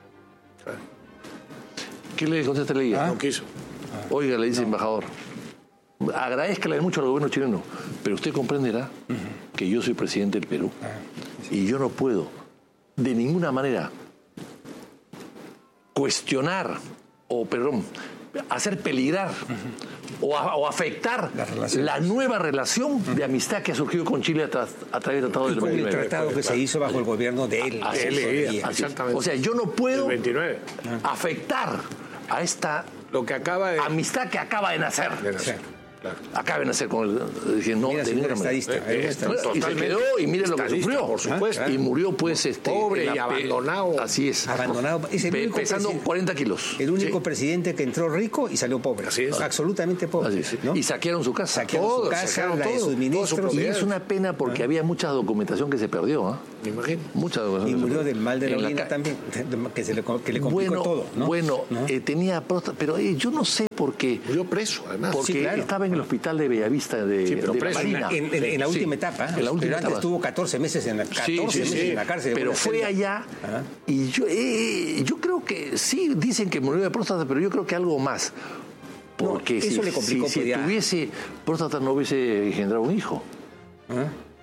¿Qué le contesta Leguía? No quiso. Oiga, le dice embajador, agradezcale mucho al gobierno chileno, pero usted comprenderá que yo soy presidente del Perú y yo no puedo de ninguna manera cuestionar o perdón, hacer peligrar uh-huh. o, a, o afectar la nueva relación uh-huh. de amistad que ha surgido con Chile a, tra a través del Tratado del veintinueve. veintinueve. El tratado que se hizo bajo el gobierno de él. Así, de él, así, o sea, yo no puedo veintinueve. afectar a esta lo que acaba de... amistad que acaba de nacer. De nacer. Claro. Acaba de nacer con el... Dije, no, mira, de ninguna estadista, eh, eh, y se quedó y mire lo que sufrió. Por supuesto. ¿Ah? Y murió pues este... Pobre y abandonado. Así es. Abandonado. Es el Pe pesando cuarenta kilos. El único sí. presidente que entró rico y salió pobre. Así es. Absolutamente pobre. Así es. ¿No? Y saquearon su casa. Saquearon todo, su casa, saquearon la todo, de sus ministros. Y es una pena porque ¿Ah? había mucha documentación que se perdió. ¿eh? Me imagino. Mucha documentación. Y murió del mal de la orina también, que, se le, que le complicó bueno, todo. ¿no? Bueno, ¿no? Eh, tenía próstata, pero eh, yo no sé por qué. Murió preso, además. Porque sí, claro. estaba en el hospital de Bellavista de, sí, pero de preso, la Marina. En, en, en la última sí, etapa. En la última pero antes etapa. estuvo catorce meses en la, catorce sí, sí, meses sí. en la cárcel. Pero fue allá Ajá. y yo, eh, yo creo que sí, dicen que murió de próstata, pero yo creo que algo más. Porque no, si, eso le complicó, si, si ya... tuviese próstata no hubiese engendrado un hijo. ¿Ah?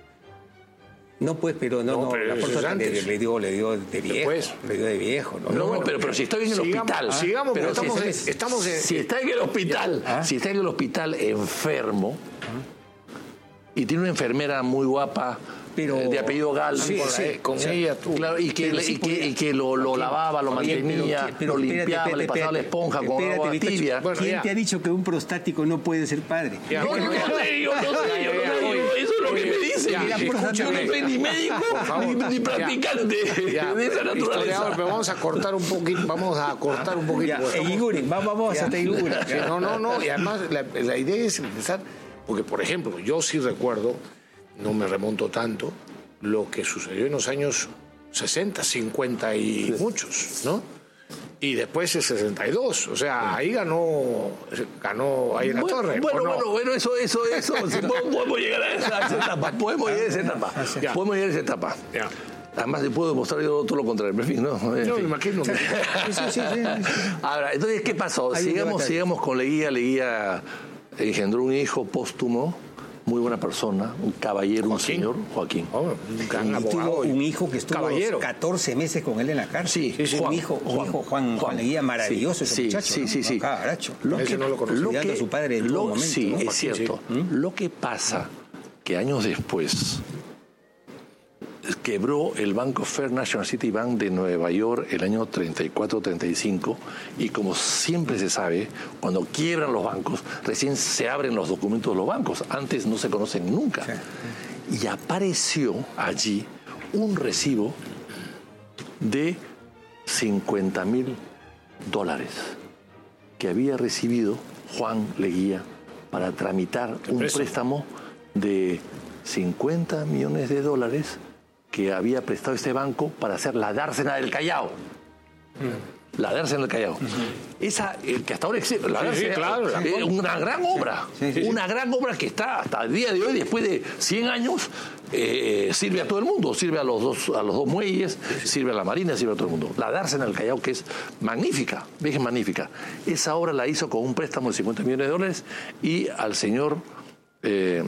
No, pues, pero no, no, no pero la próstata le, le dio, le dio de viejo. Después. Le dio de viejo. No, no, no bueno, pero, pero si estoy en el sigamos, hospital. Ah, sigamos, pero estamos, si, en, está, estamos en, si está en el hospital, ¿Ah? si está en el hospital enfermo ¿Ah? y tiene una enfermera muy guapa. Pero, de apellido Gal, sí, con, sí, la, con sí, ella tú. Claro, y que, sí y que, y que lo, lo lavaba, lo mantenía, pero, pero, lo limpiaba, espérate, le pasaba espérate, la esponja espérate, con agua espérate, tibia. Bueno, ¿quién ya. te ha dicho que un prostático no puede ser padre? Ya, no, bueno, no, no, sé, yo no sé, yo no sé, eso es lo que me dicen. Ya, yo no soy ni médico ni, ni practicante ya, de esa naturaleza. Pero vamos a cortar un poquito, vamos a cortar un poquito. Eguiguri, vamos a Eguiguri. No, no, no, y además la, la idea es empezar, porque por ejemplo, yo sí recuerdo, no me remonto tanto, lo que sucedió en los años sesenta, cincuenta y muchos, ¿no? Y después el sesenta y dos, o sea, ahí ganó ganó ahí en la bueno, torre. Bueno, no? bueno, bueno, eso, eso, eso, si podemos llegar a esa, a esa etapa, podemos llegar a esa etapa, ya. podemos llegar a esa etapa. Ya. Además, te puedo demostrar yo todo lo contrario, en fin, ¿no? En no, fin. me imagino. Que... sí, sí, sí, sí. Ahora, entonces, ¿qué pasó? Sigamos, sigamos con Leguía. Leguía engendró un hijo póstumo, muy buena persona, un caballero, Joaquín. un señor, Joaquín. Oh, un gran abogado. Tuvo un hijo que estuvo caballero. catorce meses con él en la cárcel. Sí, sí, sí. Un hijo, un Juan, hijo Juan, Juan, Juan Leguía, maravilloso sí, ese muchacho. Sí, ¿no? sí, sí. Caracho. Lo Ese que, no lo conocía. Lo que, a su padre en lo, todo momento. Sí, ¿no? es cierto. ¿Sí? Lo que pasa que años después quebró el banco First National City Bank de Nueva York el año treinta y cuatro treinta y cinco y como siempre se sabe, cuando quiebran los bancos, recién se abren los documentos de los bancos, antes no se conocen nunca. Sí. Y apareció allí un recibo de cincuenta mil dólares que había recibido Juan Leguía para tramitar un préstamo, préstamo de cincuenta millones de dólares que había prestado este banco para hacer la dársena del Callao. Mm. La dársena del Callao. Uh-huh. Esa, eh, que hasta ahora existe, la dársena, sí, sí, claro, la eh, una gran obra. Sí, sí, sí. Una gran obra que está hasta el día de hoy, después de cien años, eh, sirve a todo el mundo. Sirve a los dos, a los dos muelles, sirve a la Marina, sirve a todo el mundo. La dársena del Callao, que es magnífica, es magnífica. Esa obra la hizo con un préstamo de cincuenta millones de dólares y al señor... Eh,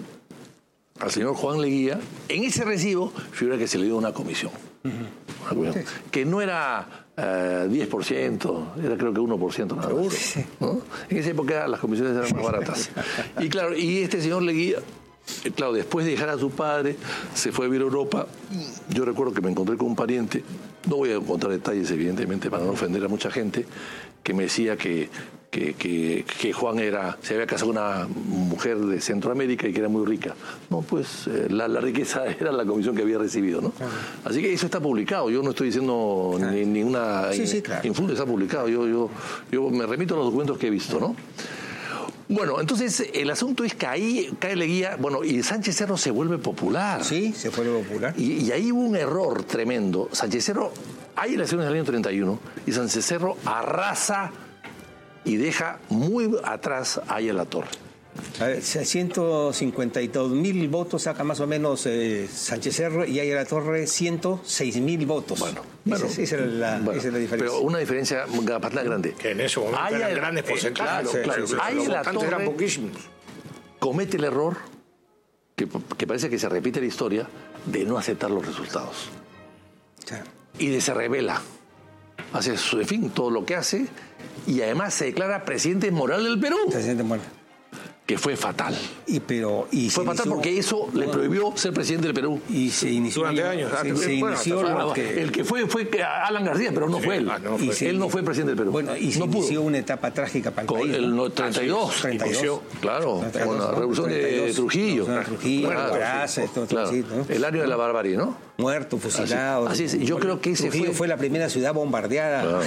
al señor Juan Leguía, en ese recibo figura que se le dio una comisión. Uh-huh. Una comisión sí. Que no era uh, diez por ciento, era creo que uno por ciento nada más. Sí. ¿No? En esa época las comisiones eran más baratas. Y claro, y este señor Leguía, claro, después de dejar a su padre, se fue a vivir a Europa. Yo recuerdo que me encontré con un pariente, no voy a contar detalles evidentemente para no ofender a mucha gente, que me decía que Que, que, que Juan era se había casado con una mujer de Centroamérica y que era muy rica. No, pues eh, la, la riqueza era la comisión que había recibido, ¿no? Claro. Así que eso está publicado. Yo no estoy diciendo claro. ni, ninguna sí, sí, claro. influencia, está publicado. Yo, yo, yo me remito a los documentos que he visto, ¿no? Bueno, entonces el asunto es que ahí cae Leguía, bueno, y Sánchez Cerro se vuelve popular. Sí, se vuelve popular. Y, y ahí hubo un error tremendo. Sánchez Cerro, hay elecciones del año treinta y uno, y Sánchez Cerro arrasa y deja muy atrás a Aya La Torre. A ver, ciento cincuenta y dos mil votos saca más o menos eh, Sánchez Cerro y Aya La Torre ciento seis mil votos. Bueno, bueno, esa, esa, es la, bueno, esa es la diferencia. Pero una diferencia bastante grande. Que en ese momento Aya, eran grandes porcentajes. Eh, claro, claro. Aya La Torre eran poquísimos. Comete el error, que, que parece que se repite la historia, de no aceptar los resultados. Claro. Y de se revela. hace, en fin, todo lo que hace, y además se declara presidente moral del Perú. Presidente moral. Que fue fatal. Y, pero, y fue fatal inició, porque eso bueno, le prohibió ser presidente del Perú. Y se inició durante años. Se, se bueno, inició lo que, el que fue fue Alan García, pero no sí, fue él. Ah, no fue. Y se, él no fue presidente del Perú. Bueno, y se no inició pudo. una etapa trágica para el Con país. El ¿no? treinta y dos. treinta y dos. Claro, treinta y dos, con la ¿no? revolución treinta y dos, de Trujillo. Revolución de Trujillo, claro, Gracia, sí, todo, claro. Sí, ¿no? El año de la barbarie, ¿no? Muerto, fusilado. Así, así es. Yo bueno, creo que ese Trujillo fue... fue la primera ciudad bombardeada. Claro.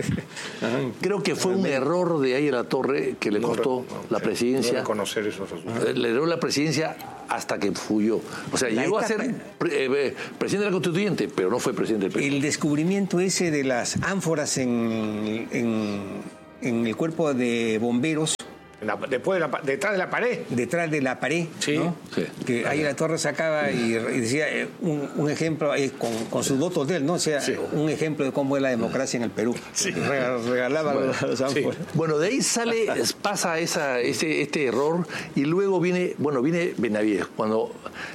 Creo que fue un error de ahí a la Torre que le costó no, no, la presidencia. No reconocer esos resultados. Le dio la presidencia hasta que fuyó. O sea, la llegó etapa, a ser eh, presidente de la Constituyente, pero no fue presidente del Perú. El descubrimiento ese de las ánforas en, en, en el cuerpo de bomberos. La, después de la, detrás de la pared. Detrás de la pared, sí, ¿no? Sí. Que ahí la Torre sacaba y, y decía eh, un, un ejemplo, eh, con, con sus votos de él, ¿no? O sea, sí. un ejemplo de cómo es la democracia en el Perú. Sí. Regalaba bueno, los ánforas. Sí. Bueno, de ahí sale, pasa esa, ese, este error y luego viene, bueno, viene Benavides. Cuando,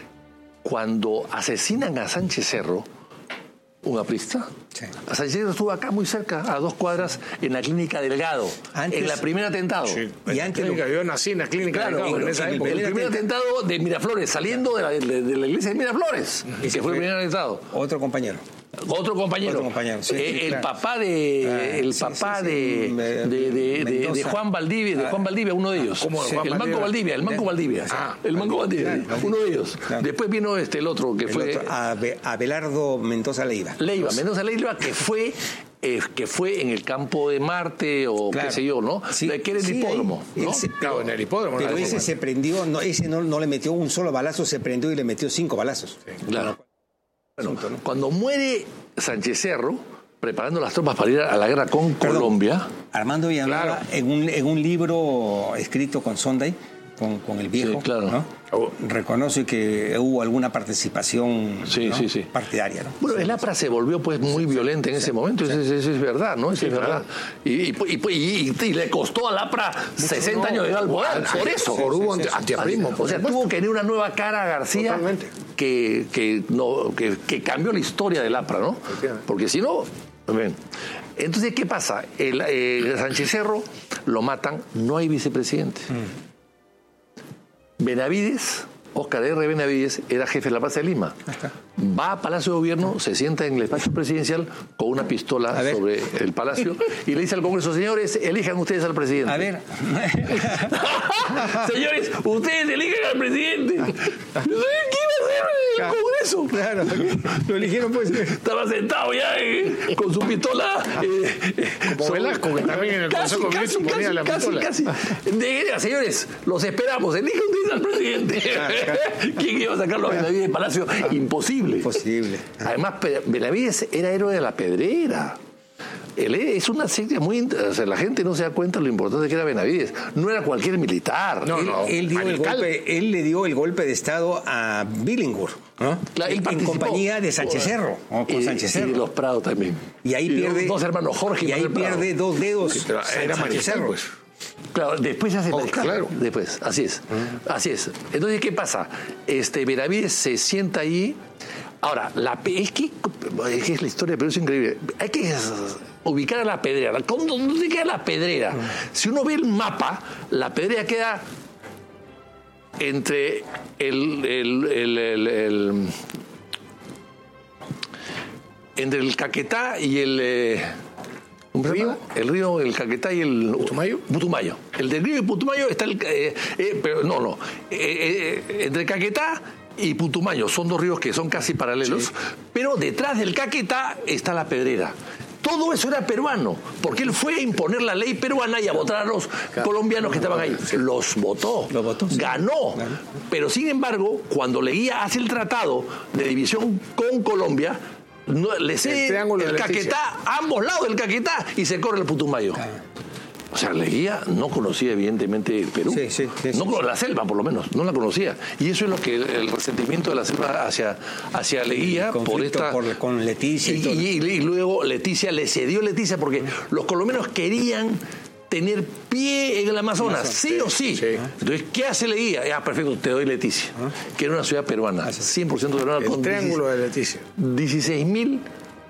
cuando asesinan a Sánchez Cerro, un aprista. Sí. Sánchez Cerro estuvo acá muy cerca, a dos cuadras, en la clínica Delgado, antes, en la primer atentado. Sí. Y antes clínica, lo... yo nací en la clínica claro, Delgado. En esa el, época. el primer atentado de Miraflores, saliendo de la, de, de la iglesia de Miraflores, y que fue el primer atentado. Otro compañero. Otro compañero, Otro compañero sí, eh, sí, el claro. papá de ah, el sí, papá sí, sí. De, de, de, de, de Juan Valdivia, de Juan Valdivia, uno de ellos. ¿Cómo? Sí. El Manco Valdivia, el Manco Valdivia, ah, el Manco Valdivia, claro, uno de ellos. Claro. Después vino este el otro que el fue otro, Abelardo Mendoza Leiva. Leiva, Mendoza Leiva que fue eh, que fue en el campo de Marte o claro. qué sé yo, ¿no? Sí, que era el sí, hipódromo, ahí, ¿no? Se, claro, en el hipódromo. Pero no ese se prendió, no, ese no, no le metió un solo balazo, se prendió y le metió cinco balazos. Sí. Claro. Bueno, asunto, ¿no? Cuando muere Sánchez Cerro, preparando las tropas para ir a la guerra con Perdón, Colombia. Armando Villanueva, claro. en, un, en un libro escrito con Sonday, con, con el viejo, sí, claro. ¿no? Oh. reconoce que hubo alguna participación sí, ¿no? sí, sí. partidaria. ¿no? Bueno, el APRA se volvió pues muy violenta en ese sí, momento, sí. Eso, eso es verdad, ¿no? Eso sí, es verdad. Y, y, y, y, y le costó al APRA sesenta no, años de llegar al poder, por eso. Por hubo sí, sí, antiaprismo. O sea, tuvo que tener una nueva cara a García que, que, no, que, que cambió la historia del APRA, ¿no? Porque si no... Bien. Entonces, ¿qué pasa? El, eh, Sánchez Cerro lo matan, no hay vicepresidente. Mm. Benavides, Óscar R. Benavides, era jefe de la Plaza de Lima. Va a Palacio de Gobierno, se sienta en el despacho presidencial con una pistola sobre el palacio y le dice al Congreso, señores, elijan ustedes al presidente. A ver. Señores, ustedes elijan al presidente. ¿Qué iba a hacer el Congreso? Claro, lo eligieron pues. Estaba sentado ya eh, con su pistola. Eh, Como sobre... Velasco, que también en el Consejo Congreso ponía casi, la pistola. Casi, casi. De, señores, los esperamos, elijan ustedes al presidente. Claro, claro. ¿Quién iba a sacarlo a Benavides del Palacio? Imposible. Imposible. Además, Benavides era héroe de la Pedrera. Él es una secta muy... O sea, la gente no se da cuenta de lo importante que era Benavides. No era cualquier militar. No, él, no. Él, dio el golpe, él le dio el golpe de Estado a Billinghurst, ¿no? Claro, él en compañía de Sánchez Cerro. ¿no? Con y, Sánchez Cerro. Y de los Prado también. Y ahí y pierde... Dos hermanos Jorge y Y ahí pierde dos dedos. Sí, pero era Sánchez Cerro. Pues. Claro, después se hace oh, claro. Después, así es. Uh-huh. Así es. Entonces, ¿qué pasa? Este, Benavides se sienta ahí. Ahora, la, es, que, es que la historia de Perú es increíble. Hay que ubicar a la Pedrera. ¿Dónde queda la Pedrera? Uh-huh. Si uno ve el mapa, la Pedrera queda entre el, el, el, el, el entre el Caquetá y el eh, ¿un río? El río, el Caquetá y el Putumayo. Putumayo. El del río y Putumayo está el eh, eh, pero no, no. Eh, eh, entre Caquetá y Putumayo son dos ríos que son casi paralelos, sí. Pero detrás del Caquetá está la Pedrera. Todo eso era peruano, porque él fue a imponer la ley peruana y a votar a los claro. colombianos que estaban ahí. Los votó, Lo votó sí. ganó. Claro. Pero sin embargo, cuando Leguía hace el tratado de división con Colombia, no, le cede el, el Caquetá, a ambos lados del Caquetá, y se corre el Putumayo. Claro. O sea, Leguía no conocía evidentemente el Perú. Sí, sí, sí, no sí. La selva, por lo menos, no la conocía. Y eso es lo que el, el resentimiento de la selva hacia, hacia Leguía por esta... Por, con Leticia. Y, y, y, y luego Leticia le cedió Leticia porque los colombianos querían tener pie en el Amazonas, sí, sí o sí. sí. Entonces, ¿qué hace Leguía? Ah, perfecto, te doy Leticia, ¿Ah? que era una ciudad peruana, cien por ciento peruana. El con triángulo de Leticia. dieciséis mil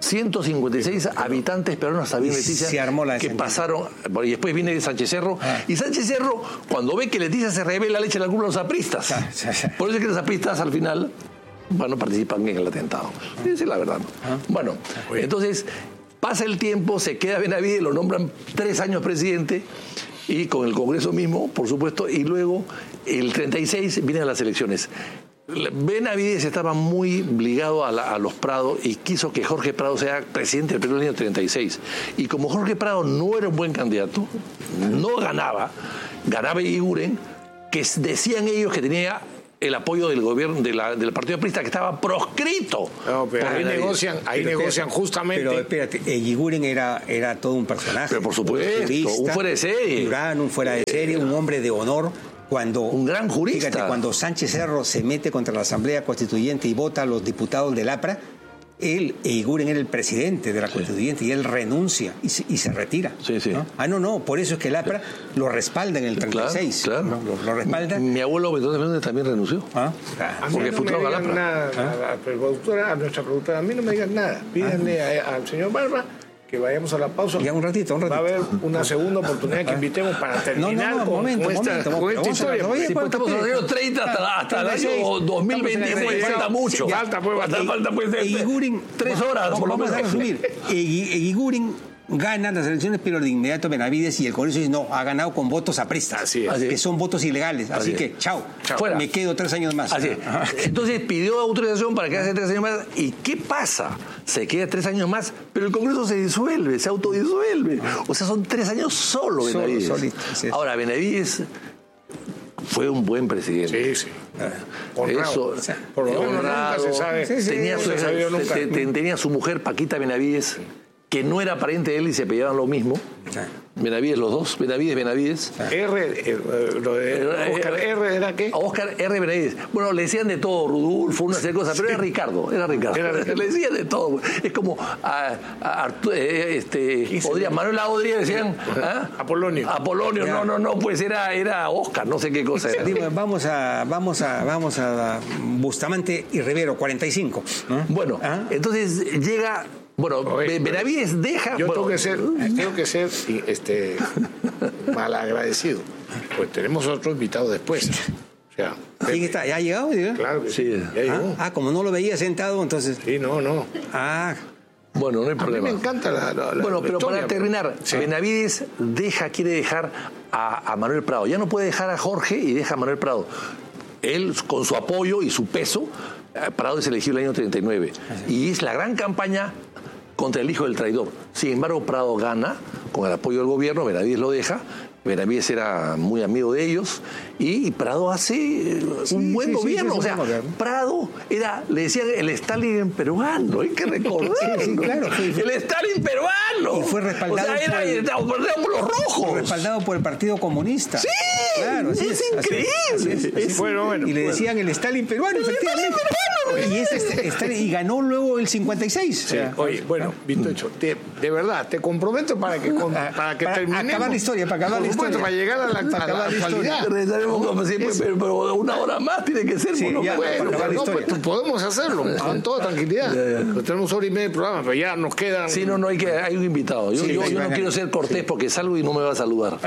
ciento cincuenta y seis habitantes peruanos, sabía Leticia, se armó la que Sánchez. pasaron, y después viene Sánchez Cerro, ah. y Sánchez Cerro, cuando ve que Leticia se revela, le echa la culpa a los apristas. Ah, sí, sí. Por eso es que los apristas al final, bueno, participan en el atentado. Esa es la verdad. Ah. Bueno, ah, entonces pasa el tiempo, se queda Benavides, lo nombran tres años presidente, y con el Congreso mismo, por supuesto, y luego el treinta y seis vienen las elecciones. Benavides estaba muy ligado a, la, a los Prado y quiso que Jorge Prado sea presidente del Perú en el año treinta y seis. Y como Jorge Prado no era un buen candidato, no ganaba, ganaba Eguiguren, que decían ellos que tenía el apoyo del gobierno de la, del Partido Aprista, que estaba proscrito. No, pero ahí Benavides. negocian, ahí pero, negocian pero, justamente. Pero espérate, Eguiguren era, era todo un personaje. Pero por supuesto, un, turista, un fuera de serie. Un, un fuera de serie, un hombre de honor. Cuando, un gran jurista. Fíjate, cuando Sánchez Cerro se mete contra la Asamblea Constituyente y vota a los diputados del APRA, él, Eguiguren era el presidente de la Constituyente, sí. y él renuncia y se, y se retira. Sí, sí. ¿no? Ah, no, no, por eso es que el APRA lo respalda en el treinta y seis. Claro, claro. ¿no? Lo, lo respalda. Mi abuelo Beethoven también renunció. ¿Ah? A mí no me digan nada, ¿Ah? a, productora, a nuestra productora, a mí no me digan nada. Pídanle ¿Ah? a, al señor Barba que vayamos a la pausa. Ya un ratito, un ratito. Va a haber una segunda oportunidad que invitemos para terminar no, no, no, con, momento, con esta, momento, con esta historia. Si pues estamos en los años treinta hasta, hasta el año dos mil veinte, pues, falta mucho. Sí, falta, pues, falta, e, falta, pues. Eguiguren, tres horas, vamos, por lo menos. Vamos a resumir. Eguiguren gana las elecciones, pero de inmediato Benavides y el Congreso dice no, ha ganado con votos apristas, así es. que son votos ilegales, así, así que chao, chao, fuera. Me quedo tres años más. Así Entonces pidió autorización para quedarse tres años más, ¿y qué pasa? Se queda tres años más, pero el Congreso se disuelve, se autodisuelve, o sea, son tres años solo Benavides. Solo, solito, sí. Ahora, Benavides fue un buen presidente. Sí, sí. Honrado. Eso, o sea, por lo menos nunca se sabe. Sí, sí, tenía, su, se nunca. Te, te, tenía su mujer, Paquita Benavides, que no era pariente de él y se peleaban lo mismo. Sí. Benavides, los dos, Benavides, Benavides. R, eh, lo de Oscar R, ¿era qué? Oscar R. Benavides. Bueno, le decían de todo, Rudolfo, una serie de cosas, pero era Ricardo, era Ricardo. Era Ricardo. Le decían de todo. Es como a, a Arturo, eh, este, podría, Manuel Audrey decían. ¿Ah? Apolonio. Apolonio, no, no, no, pues era, era Oscar, no sé qué cosa era. Dime, vamos a, vamos a, vamos a Bustamante y Rivero, cuarenta y cinco. ¿Eh? Bueno, ¿Ah? entonces llega. Bueno, Oye, Benavides deja... Yo bueno, tengo que ser, tengo que ser este, malagradecido, pues tenemos otro invitado después. O sea, ¿quién está? ¿Ya ha llegado? ¿Sí? Claro que sí. Ya llegó. Ah, como no lo veía sentado, entonces... Sí, no, no. Ah... Bueno, no hay problema. A mí me encanta la, la, la Bueno, la pero historia, para terminar, sí. Benavides deja, quiere dejar a, a Manuel Prado. Ya no puede dejar a Jorge y deja a Manuel Prado. Él, con su apoyo y su peso, Prado es elegido en el año treinta y nueve. Y es la gran campaña contra el hijo del traidor. Sin embargo, Prado gana con el apoyo del gobierno, Benavides lo deja. Benavides era muy amigo de ellos y Prado hace sí, un buen sí, gobierno. Sí, sí, o sea, gobierno. Prado era, le decían el Stalin peruano, hay que recordar. Sí, sí, claro, sí, sí. El Stalin peruano. Y fue respaldado o sea, era, por, el, por los rojos. Respaldado por el Partido Comunista. Sí, claro, es, es increíble. Así es, así es, así es. Bueno, bueno, y le bueno. decían el Stalin peruano, efectivamente. Y, ese, Stalin, y ganó luego el cincuenta y seis. Sí. O sea, oye, bueno, visto hecho, te, de verdad, te comprometo para que, para que para terminemos. acabar la historia, para acabar la historia. Para llegar a la, a la actualidad. Regresaremos como siempre, pero, pero una hora más tiene que ser. Sí, bueno, ya, bueno, pero no, pues, podemos hacerlo con toda tranquilidad. Ya, ya. Tenemos hora y media de programa, pero ya nos quedan. Sí, no, no, hay, que, hay un invitado. Yo, sí, yo, yo no quiero ser cortés sí. porque salgo y no me va a saludar.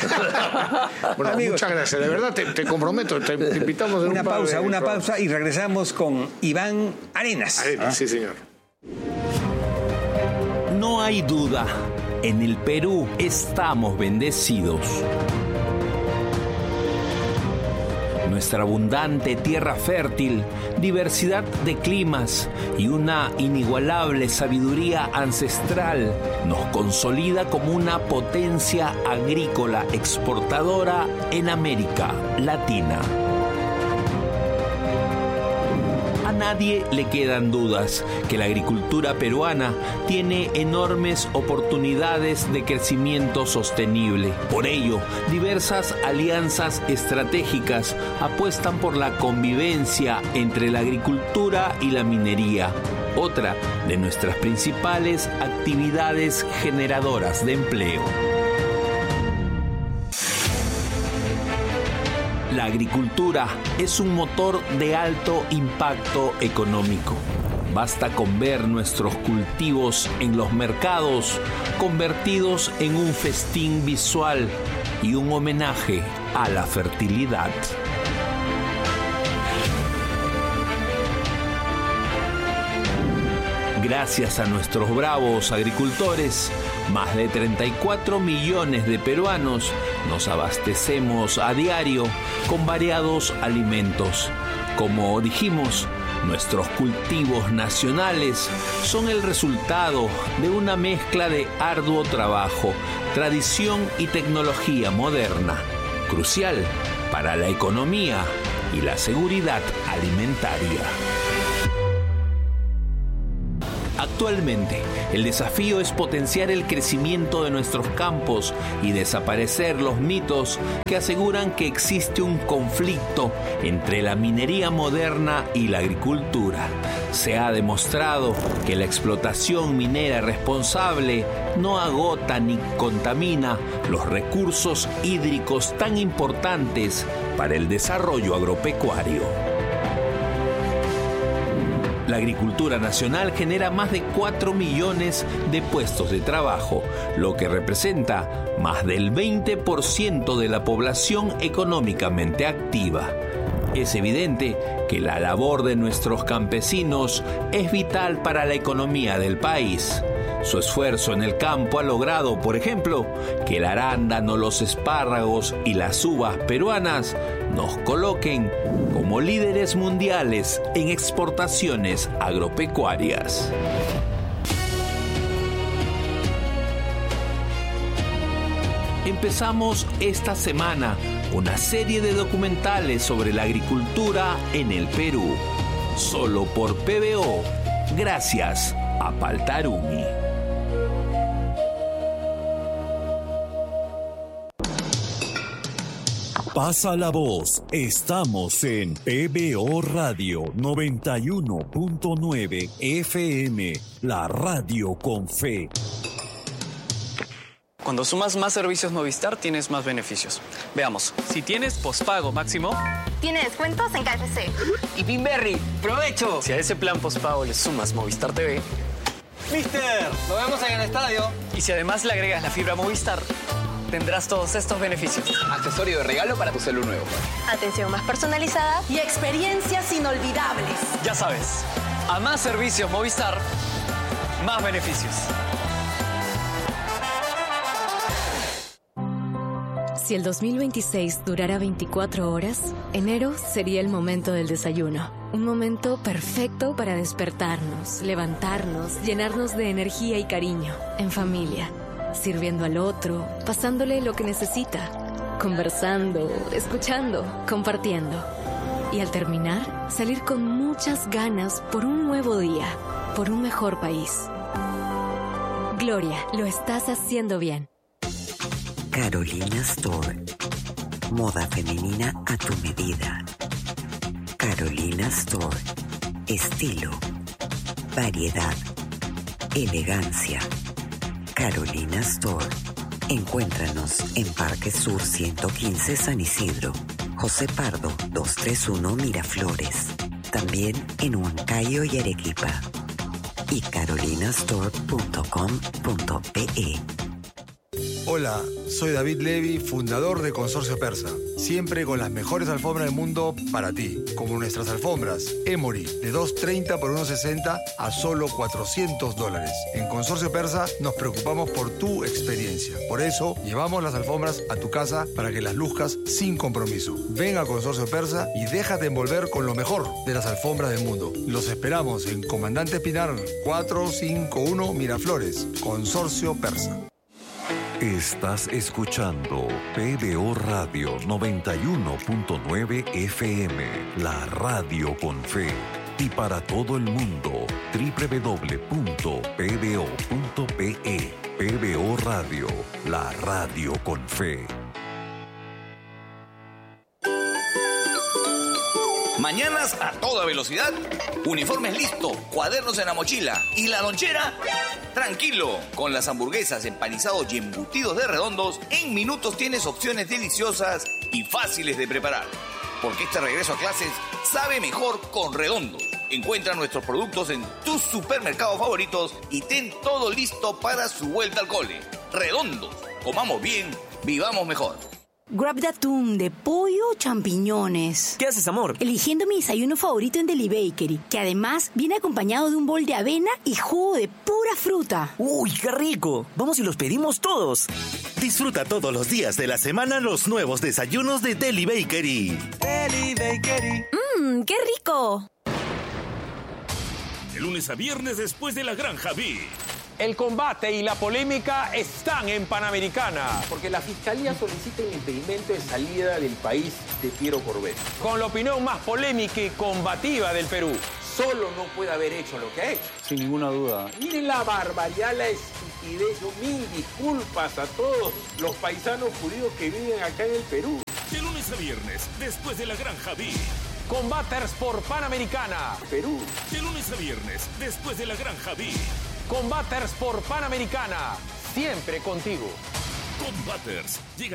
Bueno, amigos, muchas gracias. De verdad, te, te comprometo. Te, te invitamos en una un pausa, de una programa. pausa y regresamos con Iván Arenas. Arenas, ah. sí, señor. No hay duda, en el Perú estamos bendecidos. Nuestra abundante tierra fértil, diversidad de climas y una inigualable sabiduría ancestral nos consolida como una potencia agrícola exportadora en América Latina. A nadie le quedan dudas que la agricultura peruana tiene enormes oportunidades de crecimiento sostenible. Por ello, diversas alianzas estratégicas apuestan por la convivencia entre la agricultura y la minería, otra de nuestras principales actividades generadoras de empleo. La agricultura es un motor de alto impacto económico. Basta con ver nuestros cultivos en los mercados convertidos en un festín visual y un homenaje a la fertilidad. Gracias a nuestros bravos agricultores, más de treinta y cuatro millones de peruanos nos abastecemos a diario con variados alimentos. Como dijimos, nuestros cultivos nacionales son el resultado de una mezcla de arduo trabajo, tradición y tecnología moderna, crucial para la economía y la seguridad alimentaria. Actualmente, el desafío es potenciar el crecimiento de nuestros campos y desaparecer los mitos que aseguran que existe un conflicto entre la minería moderna y la agricultura. Se ha demostrado que la explotación minera responsable no agota ni contamina los recursos hídricos tan importantes para el desarrollo agropecuario. La agricultura nacional genera más de cuatro millones de puestos de trabajo, lo que representa más del veinte por ciento de la población económicamente activa. Es evidente que la labor de nuestros campesinos es vital para la economía del país. Su esfuerzo en el campo ha logrado, por ejemplo, que el arándano, los espárragos y las uvas peruanas nos coloquen como líderes mundiales en exportaciones agropecuarias. Empezamos esta semana una serie de documentales sobre la agricultura en el Perú, solo por P B O, gracias a Paltarumi. Pasa la voz, estamos en P B O Radio noventa y uno punto nueve F M, la radio con fe. Cuando sumas más servicios Movistar, tienes más beneficios. Veamos. Si tienes pospago máximo, tiene descuentos en K F C. Y Pinberry, ¡provecho! Si a ese plan pospago le sumas Movistar T V, ¡Mister! ¡Nos vemos en el estadio! Y si además le agregas la fibra Movistar, tendrás todos estos beneficios. Accesorio de regalo para tu celu nuevo. Atención más personalizada y experiencias inolvidables. Ya sabes, a más servicios Movistar, más beneficios. Si el dos mil veintiséis durara veinticuatro horas, enero sería el momento del desayuno. Un momento perfecto para despertarnos, levantarnos, llenarnos de energía y cariño, en familia, sirviendo al otro, pasándole lo que necesita, conversando, escuchando, compartiendo. Y al terminar, salir con muchas ganas por un nuevo día, por un mejor país. Gloria, lo estás haciendo bien. Carolina Store. Moda femenina a tu medida. Carolina Store. Estilo, variedad, elegancia. Carolina Store. Encuéntranos en Parque Sur ciento quince San Isidro, José Pardo doscientos treinta y uno Miraflores. También en Huancayo y Arequipa. Y carolinastore punto com punto pe. Hola, soy David Levy, fundador de Consorcio Persa. Siempre con las mejores alfombras del mundo para ti. Como nuestras alfombras Emory, de doscientos treinta por ciento sesenta a solo cuatrocientos dólares. En Consorcio Persa nos preocupamos por tu experiencia. Por eso, llevamos las alfombras a tu casa para que las luzcas sin compromiso. Ven a Consorcio Persa y déjate envolver con lo mejor de las alfombras del mundo. Los esperamos en Comandante Pinar cuatrocientos cincuenta y uno Miraflores. Consorcio Persa. Estás escuchando P B O Radio noventa y uno punto nueve F M, la radio con fe. Y para todo el mundo, doble u doble u doble u punto p b o punto p e. P B O Radio, la radio con fe. Mañanas a toda velocidad, uniformes listo, cuadernos en la mochila y la lonchera, tranquilo. Con las hamburguesas, empanizados y embutidos de redondos, en minutos tienes opciones deliciosas y fáciles de preparar. Porque este regreso a clases sabe mejor con Redondos. Encuentra nuestros productos en tus supermercados favoritos y ten todo listo para su vuelta al cole. Redondos, comamos bien, vivamos mejor. Grab de atún, de pollo o champiñones. ¿Qué haces, amor? Eligiendo mi desayuno favorito en Deli Bakery, que además viene acompañado de un bol de avena y jugo de pura fruta. ¡Uy, qué rico! Vamos y los pedimos todos. Disfruta todos los días de la semana los nuevos desayunos de Deli Bakery. Deli Bakery. ¡Mmm, qué rico! De lunes a viernes después de la Granja B. El combate y la polémica están en Panamericana. Porque la Fiscalía solicita el impedimento de salida del país de Piero Corbett. Con la opinión más polémica y combativa del Perú. Solo no puede haber hecho lo que ha hecho. Sin ninguna duda. Miren la barbaridad, la estupidez. Yo mil disculpas a todos los paisanos judíos que viven acá en el Perú. De lunes a viernes, después de la Granja B. Combaters por Panamericana. Perú. De lunes a viernes, después de la Granja B. Combaters por Panamericana. Siempre contigo. Combaters. Llega